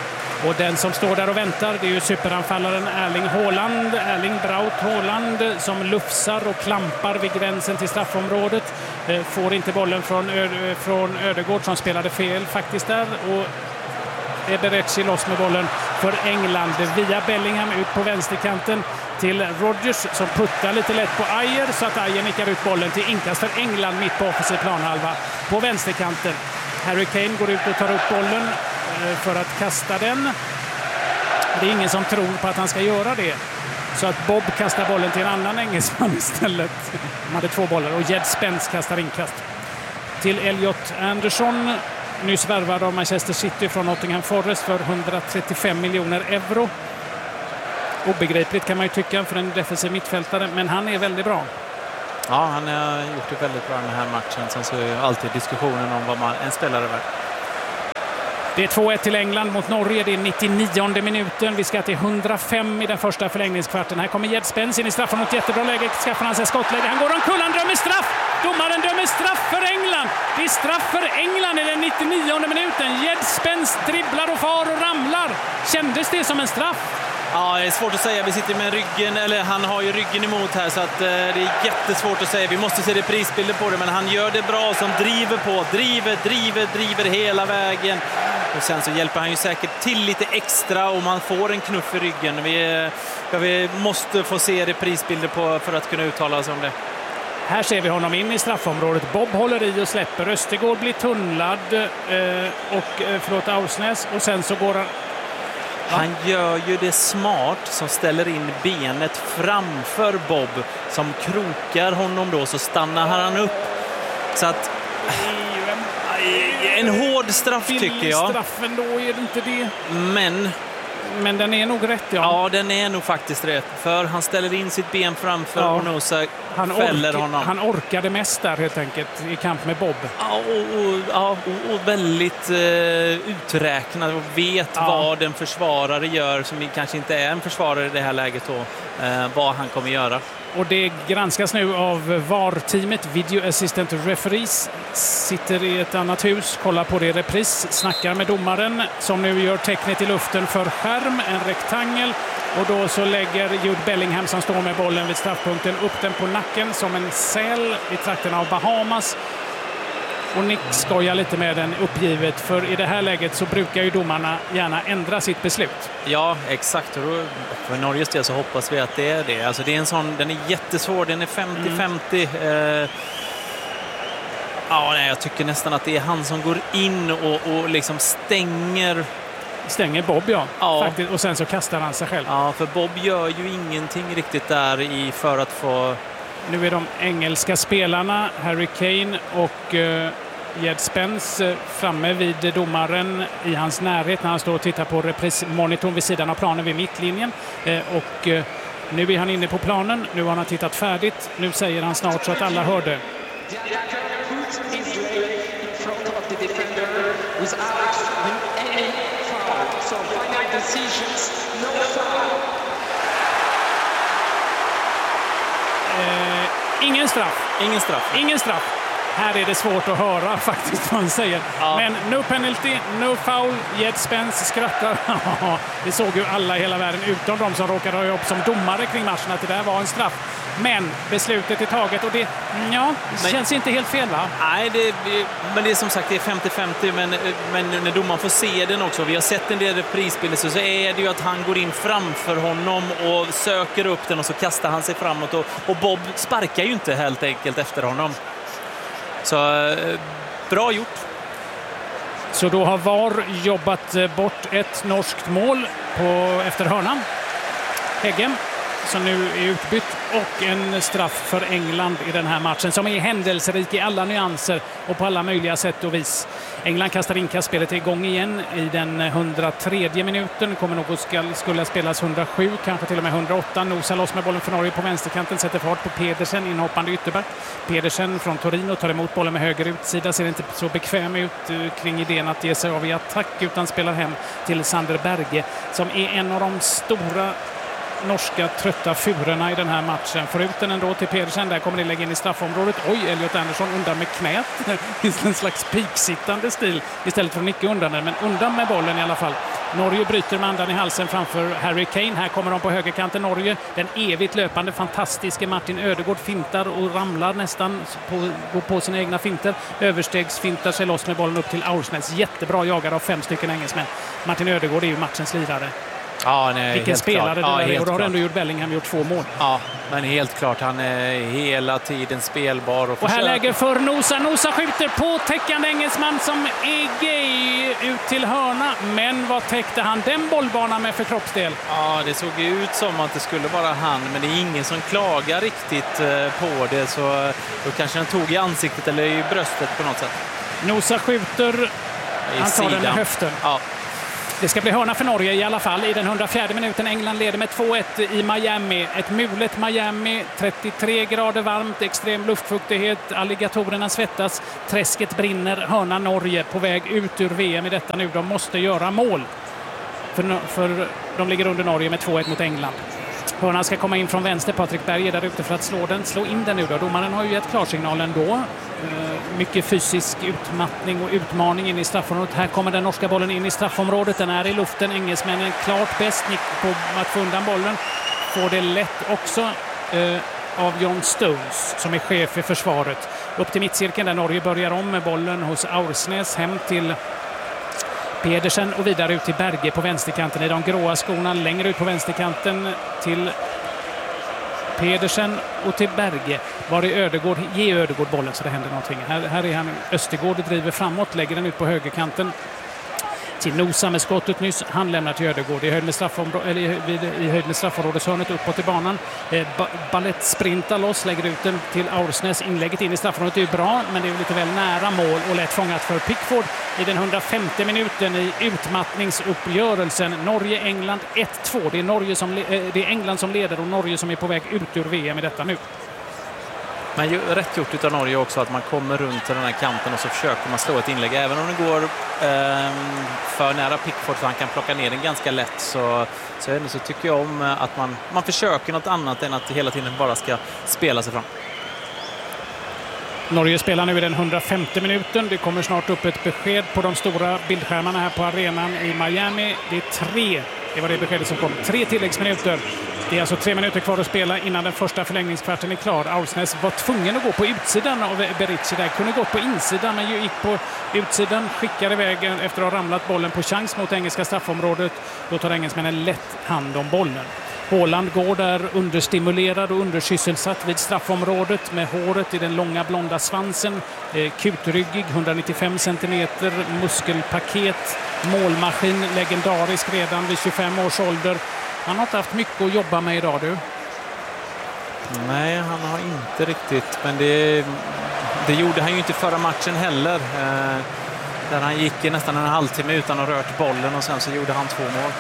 Och den som står där och väntar, det är ju superanfallaren Erling Haaland, Erling Braut Haaland, som lufsar och klampar vid gränsen till straffområdet. Får inte bollen från, Ö- från Ödegård som spelade fel faktiskt där. Och Eberechi loss med bollen för England via Bellingham ut på vänsterkanten till Rodgers som puttar lite lätt på Ajer så att Ajer nickar ut bollen till inkast för England mitt på offensiv planhalva på vänsterkanten. Harry Kane går ut och tar upp bollen för att kasta den. Det är ingen som tror på att han ska göra det. Så att Bob kastar bollen till en annan engelsman istället. De hade två bollar och Jed Spence kastar inkast. Till Elliot Anderson, nyss värvad av Manchester City från Nottingham Forest för hundratrettiofem miljoner euro. Obegripligt kan man ju tycka för en defensiv mittfältare, men han är väldigt bra. Ja, han har gjort det väldigt bra den här matchen. Sen så är ju alltid diskussionen om vad man, en spelare är värd. Det är två ett till England mot Norge. Det är nittionionde minuten. Vi ska till hundrafem i den första förlängningskvarten. Här kommer Jed Spence in i straffen mot jättebra läge. Skaffar han sig skottläge. Han går omkull. Han dömer straff. Domaren dömer straff för England. Det är straff för England i den nittionionde minuten. Jed Spence dribblar och far och ramlar. Kändes det som en straff? Ja, det är svårt att säga. Vi sitter med ryggen, eller han har ju ryggen emot här så att eh, det är jättesvårt att säga. Vi måste se det prisbilder på det, men han gör det bra som driver på. Driver, driver, driver hela vägen. Och sen så hjälper han ju säkert till lite extra och man får en knuff i ryggen. Vi, ja, vi måste få se det prisbilder på för att kunna uttala oss om det. Här ser vi honom in i straffområdet. Bob håller i och släpper. Östergård blir tunnlad eh, och eh, förlåt Ausnäs och sen så går han. Han gör ju det smart som ställer in benet framför Bob som krokar honom då, så stannar han upp. Så att en hård straff tycker jag. Straffen då är det inte det. Men men den är nog rätt, ja. Ja, den är nog faktiskt rätt. För han ställer in sitt ben framför ja. och Nosa han fäller ork, honom. Han orkade mest där helt enkelt i kamp med Bob. Ja, och, och, ja, och, och väldigt eh, uträknad och vet ja. vad en försvarare gör som kanske inte är en försvarare i det här läget då. Eh, vad han kommer göra. Och det granskas nu av V A R-teamet, Video Assistant Referees. Sitter i ett annat hus, kollar på det i repris, snackar med domaren som nu gör tecknet i luften för skärm, en rektangel. Och då så lägger Jude Bellingham som står med bollen vid straffpunkten upp den på nacken som en säl i trakten av Bahamas. Och Nick skojar lite med den uppgivet, för i det här läget så brukar ju domarna gärna ändra sitt beslut. Ja, exakt. Och då, för Norges del så hoppas vi att det är det. Alltså det är en sån, den är jättesvår, den är femtio femtio. Mm. Eh, ja, nej, jag tycker nästan att det är han som går in och, och liksom stänger... Stänger Bob, ja. ja. Faktiskt. Och sen så kastar han sig själv. Ja, för Bob gör ju ingenting riktigt där i för att få... Nu är de engelska spelarna, Harry Kane och uh, Jed Spence, uh, framme vid domaren i hans närhet när han står och tittar på reprismonitorn vid sidan av planen vid mittlinjen. Uh, och uh, nu är han inne på planen, nu har han tittat färdigt. Nu säger han snart så att alla hörde. Eh, ingen straff. Ingen straff. Ingen straff. Här är det svårt att höra faktiskt vad han säger. Ja. Men no penalty, no foul. Jed Spence skrattar. Det såg ju alla i hela världen utom de som råkade ha jobb som domare kring matchen att det där var en straff. Men beslutet är taget och det, ja, det känns men, inte helt fel, va? Nej, det, men det är som sagt det är femtio femtio, men, men när domaren får se den också, vi har sett en del reprisbilder, så är det ju att han går in framför honom och söker upp den och så kastar han sig framåt och, och Bob sparkar ju inte helt enkelt efter honom. Så eh, bra gjort. Så då har V A R jobbat bort ett norskt mål på, efter hörnan. Häggen som nu är utbytt och en straff för England i den här matchen som är händelserik i alla nyanser och på alla möjliga sätt och vis. England kastar inkastspelet igång igen i den hundratredje minuten. Kommer nog att skulle spelas hundrasju, kanske till och med hundraåtta. Nosar loss med bollen för Norge på vänsterkanten, sätter fart på Pedersen, inhoppande ytterback. Pedersen från Torino tar emot bollen med höger utsida, ser inte så bekväm ut kring idén att ge sig av i attack utan spelar hem till Sander Berge som är en av de stora norska trötta furorna i den här matchen. Får ut den ändå till Pedersen. Där kommer det lägga in i straffområdet. Oj, Elliot Anderson undan med knät. I en slags piksittande stil istället för att nicka undan den. Men undan med bollen i alla fall. Norge bryter med andan i halsen framför Harry Kane. Här kommer de på högerkanten Norge. Den evigt löpande fantastiska Martin Ödegård fintar och ramlar nästan på, går på sina egna finter. Överstegsfintar sig loss med bollen upp till Aursnes. Jättebra jagare av fem stycken engelsmän. Martin Ödegård är ju matchens lirare. Ja, nej, Vilken helt spelare klart. det Ja, är. Och då har klart. ändå gjort Bellingham gjort två mål. Ja, men helt klart. Han är hela tiden spelbar. Och, och här lägger för Nosa. Nosa skjuter på täckande engelsman som är gay ut till hörna. Men vad täckte han den bollbanan med för kroppsdel? Ja, det såg ut som att det skulle vara han. Men det är ingen som klagar riktigt på det. Så då kanske han tog i ansiktet eller i bröstet på något sätt. Nosa skjuter. Han tar den med höften. Ja. Det ska bli hörna för Norge i alla fall. I den hundrafjärde minuten England leder med två ett i Miami. Ett mulet Miami, trettiotre grader varmt, extrem luftfuktighet, alligatorerna svettas, träsket brinner, hörna Norge på väg ut ur V M i detta nu. De måste göra mål. För, för de ligger under Norge med två ett mot England. Hörnan ska komma in från vänster. Patrik Berg är där ute för att slå den. Slå in den nu då. Domaren har ju gett klarsignalen då. Mycket fysisk utmattning och utmaning in i straffområdet. Här kommer den norska bollen in i straffområdet. Den är i luften. Engelsmännen klart bäst. Nick på att få undan bollen. Får det lätt också eh, av John Stones som är chef i försvaret. Upp till mittcirkeln där Norge börjar om med bollen hos Aursnes. Hem till Pedersen och vidare ut till Berge på vänsterkanten i de gråa skorna. Längre ut på vänsterkanten till Pedersen och till Berge. Var är Ödegård? Ge Ödegård bollen så det händer någonting. Här, här är han. Östergård driver framåt, lägger den ut på högerkanten. Till Nosa med skottet nyss. Han lämnar till Ödegård i höjd med, straffområ- eller i, i höjd med straffområdeshörnet uppåt i banan. Eh, ba- Ballett sprintar loss, lägger ut den till Aursnes. Inlägget in i straffområdet är bra, men det är lite väl nära mål och lätt fångat för Pickford i den hundrafemte minuten i utmattningsuppgörelsen. Norge-England ett två. Det är, Norge som le- eh, det är England som leder och Norge som är på väg ut ur V M i detta nu. Men ju, rätt gjort av Norge också att man kommer runt till den här kanten och så försöker man slå ett inlägg. Även om det går eh, för nära Pickford så han kan plocka ner den ganska lätt så, så, så tycker jag om att man, man försöker något annat än att hela tiden bara ska spela sig fram. Norge spelar nu i den hundrafemte minuten. Det kommer snart upp ett besked på de stora bildskärmarna här på arenan i Miami. Det är tre, det var det beskedet som kom. Tre tilläggsminuter. Det är alltså tre minuter kvar att spela innan den första förlängningskvarten är klar. Aursnes var tvungen att gå på utsidan av Berizzi där. Kunde gått på insidan men gick på utsidan. Skickade iväg efter att ha ramlat bollen på chans mot engelska straffområdet. Då tar engelsmännen lätt hand om bollen. Haaland går där understimulerad och undersysselsatt vid straffområdet med håret i den långa blonda svansen. Eh, kutryggig, hundranittiofem centimeter, muskelpaket, målmaskin, legendarisk redan vid tjugofem års ålder. Han har inte haft mycket att jobba med idag, du. Nej, han har inte riktigt. Men det, det gjorde han ju inte förra matchen heller. Eh, där han gick nästan en halvtimme utan att rört bollen och sen så gjorde han två mål.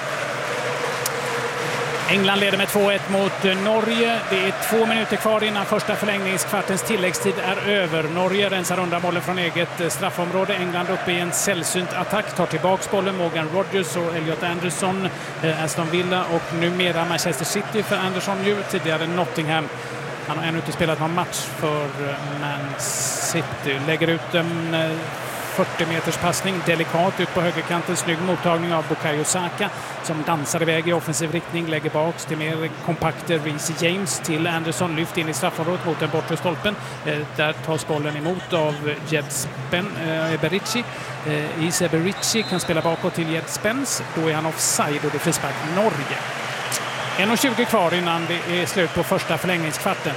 England leder med två ett mot Norge. Det är två minuter kvar innan första förlängningskvartens tilläggstid är över. Norge rensar undan bollen från eget straffområde. England uppe i en sällsynt attack. Tar tillbaks bollen. Morgan Rogers och Elliot Anderson. Eh, Aston Villa och numera Manchester City för Anderson ju. Tidigare Nottingham. Han har ännu inte spelat någon match för Man City. Lägger ut en eh, fyrtio meters passning, delikat ut på högerkanten, snygg mottagning av Bukayo Saka som dansar iväg i offensiv riktning, lägger baks till mer kompakter Reece James till Anderson, lyft in i straffområdet mot den bortre stolpen. Eh, där tas bollen emot av Jed Spen, eh, Berizzi. Eh, Ise Berizzi kan spela bakåt till Jed Spence, då är han offside och det är frispark Norge. en tjugo kvar innan det är slut på första förlängningskvarten.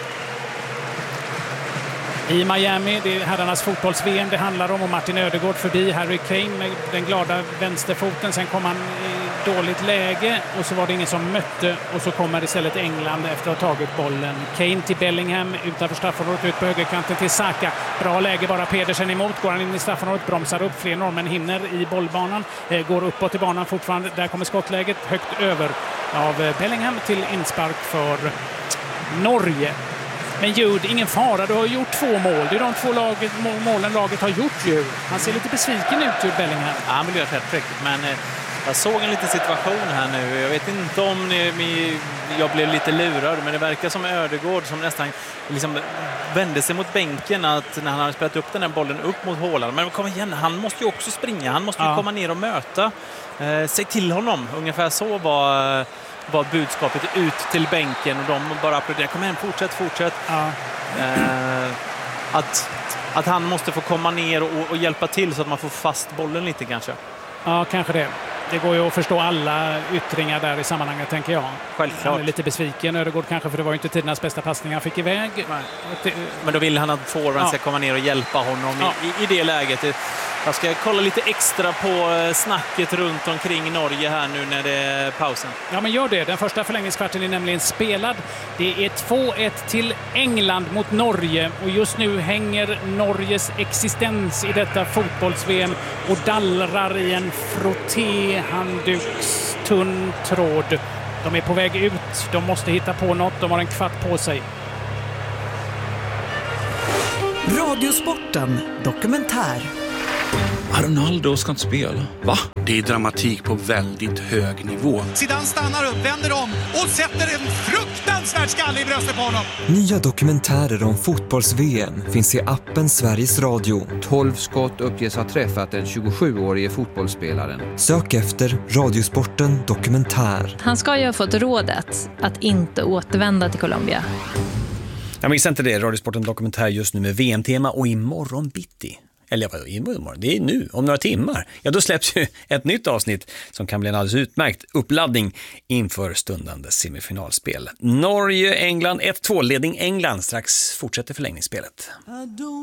I Miami, det är herrarnas fotbolls-V M det handlar om och Martin Ödegård förbi Harry Kane med den glada vänsterfoten. Sen kom han i dåligt läge och så var det ingen som mötte och så kommer istället England efter att ha tagit bollen. Kane till Bellingham utanför straffområdet ut på högerkanten till Saka. Bra läge bara Pedersen emot. Går han in i straffområdet, bromsar upp. Fler norrmän hinner i bollbanan. Går uppåt i banan fortfarande. Där kommer skottläget högt över av Bellingham till inspark för Norge. Men Jude, ingen fara, du har gjort två mål. Det är de två laget, målen laget har gjort ju. Han ser lite besviken ut, Jude Bellingham. Ja, han vill göra ett hattrick, men eh, jag såg en liten situation här nu. Jag vet inte om ni, ni jag blev lite lurad, men det verkar som Ödegård som nästan liksom vände sig mot bänken att när han hade spelat upp den här bollen upp mot Haaland. Men kom igen, han måste ju också springa, han måste ju ja. komma ner och möta. Eh, säg till honom, ungefär så var, var budskapet ut till bänken och de bara applåderade. Kom igen, fortsätt, fortsätt. Ja. Eh, att, att han måste få komma ner och, och hjälpa till så att man får fast bollen lite kanske. Ja, kanske det. Det går ju att förstå alla yttringar där i sammanhanget, tänker jag. Självklart. Han är lite besviken, Ödegård kanske, för det var ju inte tidernas bästa passning han fick iväg. Nej. Men då vill han att forwarden ja. ska komma ner och hjälpa honom ja. i, i det läget. Jag ska kolla lite extra på snacket runt omkring Norge här nu när det är pausen. Ja, men gör det. Den första förlängningskvarten är nämligen spelad. Det är två ett till England mot Norge och just nu hänger Norges existens i detta fotbolls-V M och dallrar i en frotté-handduks tunn tråd. De är på väg ut. De måste hitta på något. De har en kvart på sig. Radiosporten dokumentär. Ronaldo ska inte spela. Va? Det är dramatik på väldigt hög nivå. Zidane stannar upp, vänder om och sätter en fruktansvärd skalle i bröstet på honom. Nya dokumentärer om fotbolls-V M finns i appen Sveriges Radio. tolv skott uppges ha träffat den tjugosjuårige fotbollsspelaren. Sök efter Radiosporten dokumentär. Han ska ju ha fått rådet att inte återvända till Colombia. Jag missar inte det. Radiosporten dokumentär just nu med V M-tema och imorgon bitti. Eller vad imorgon? Det är nu, om några timmar. Ja, då släpps ju ett nytt avsnitt som kan bli en alldeles utmärkt uppladdning inför stundande semifinalspel. Norge, England, ett två ledning England. Strax fortsätter förlängningsspelet.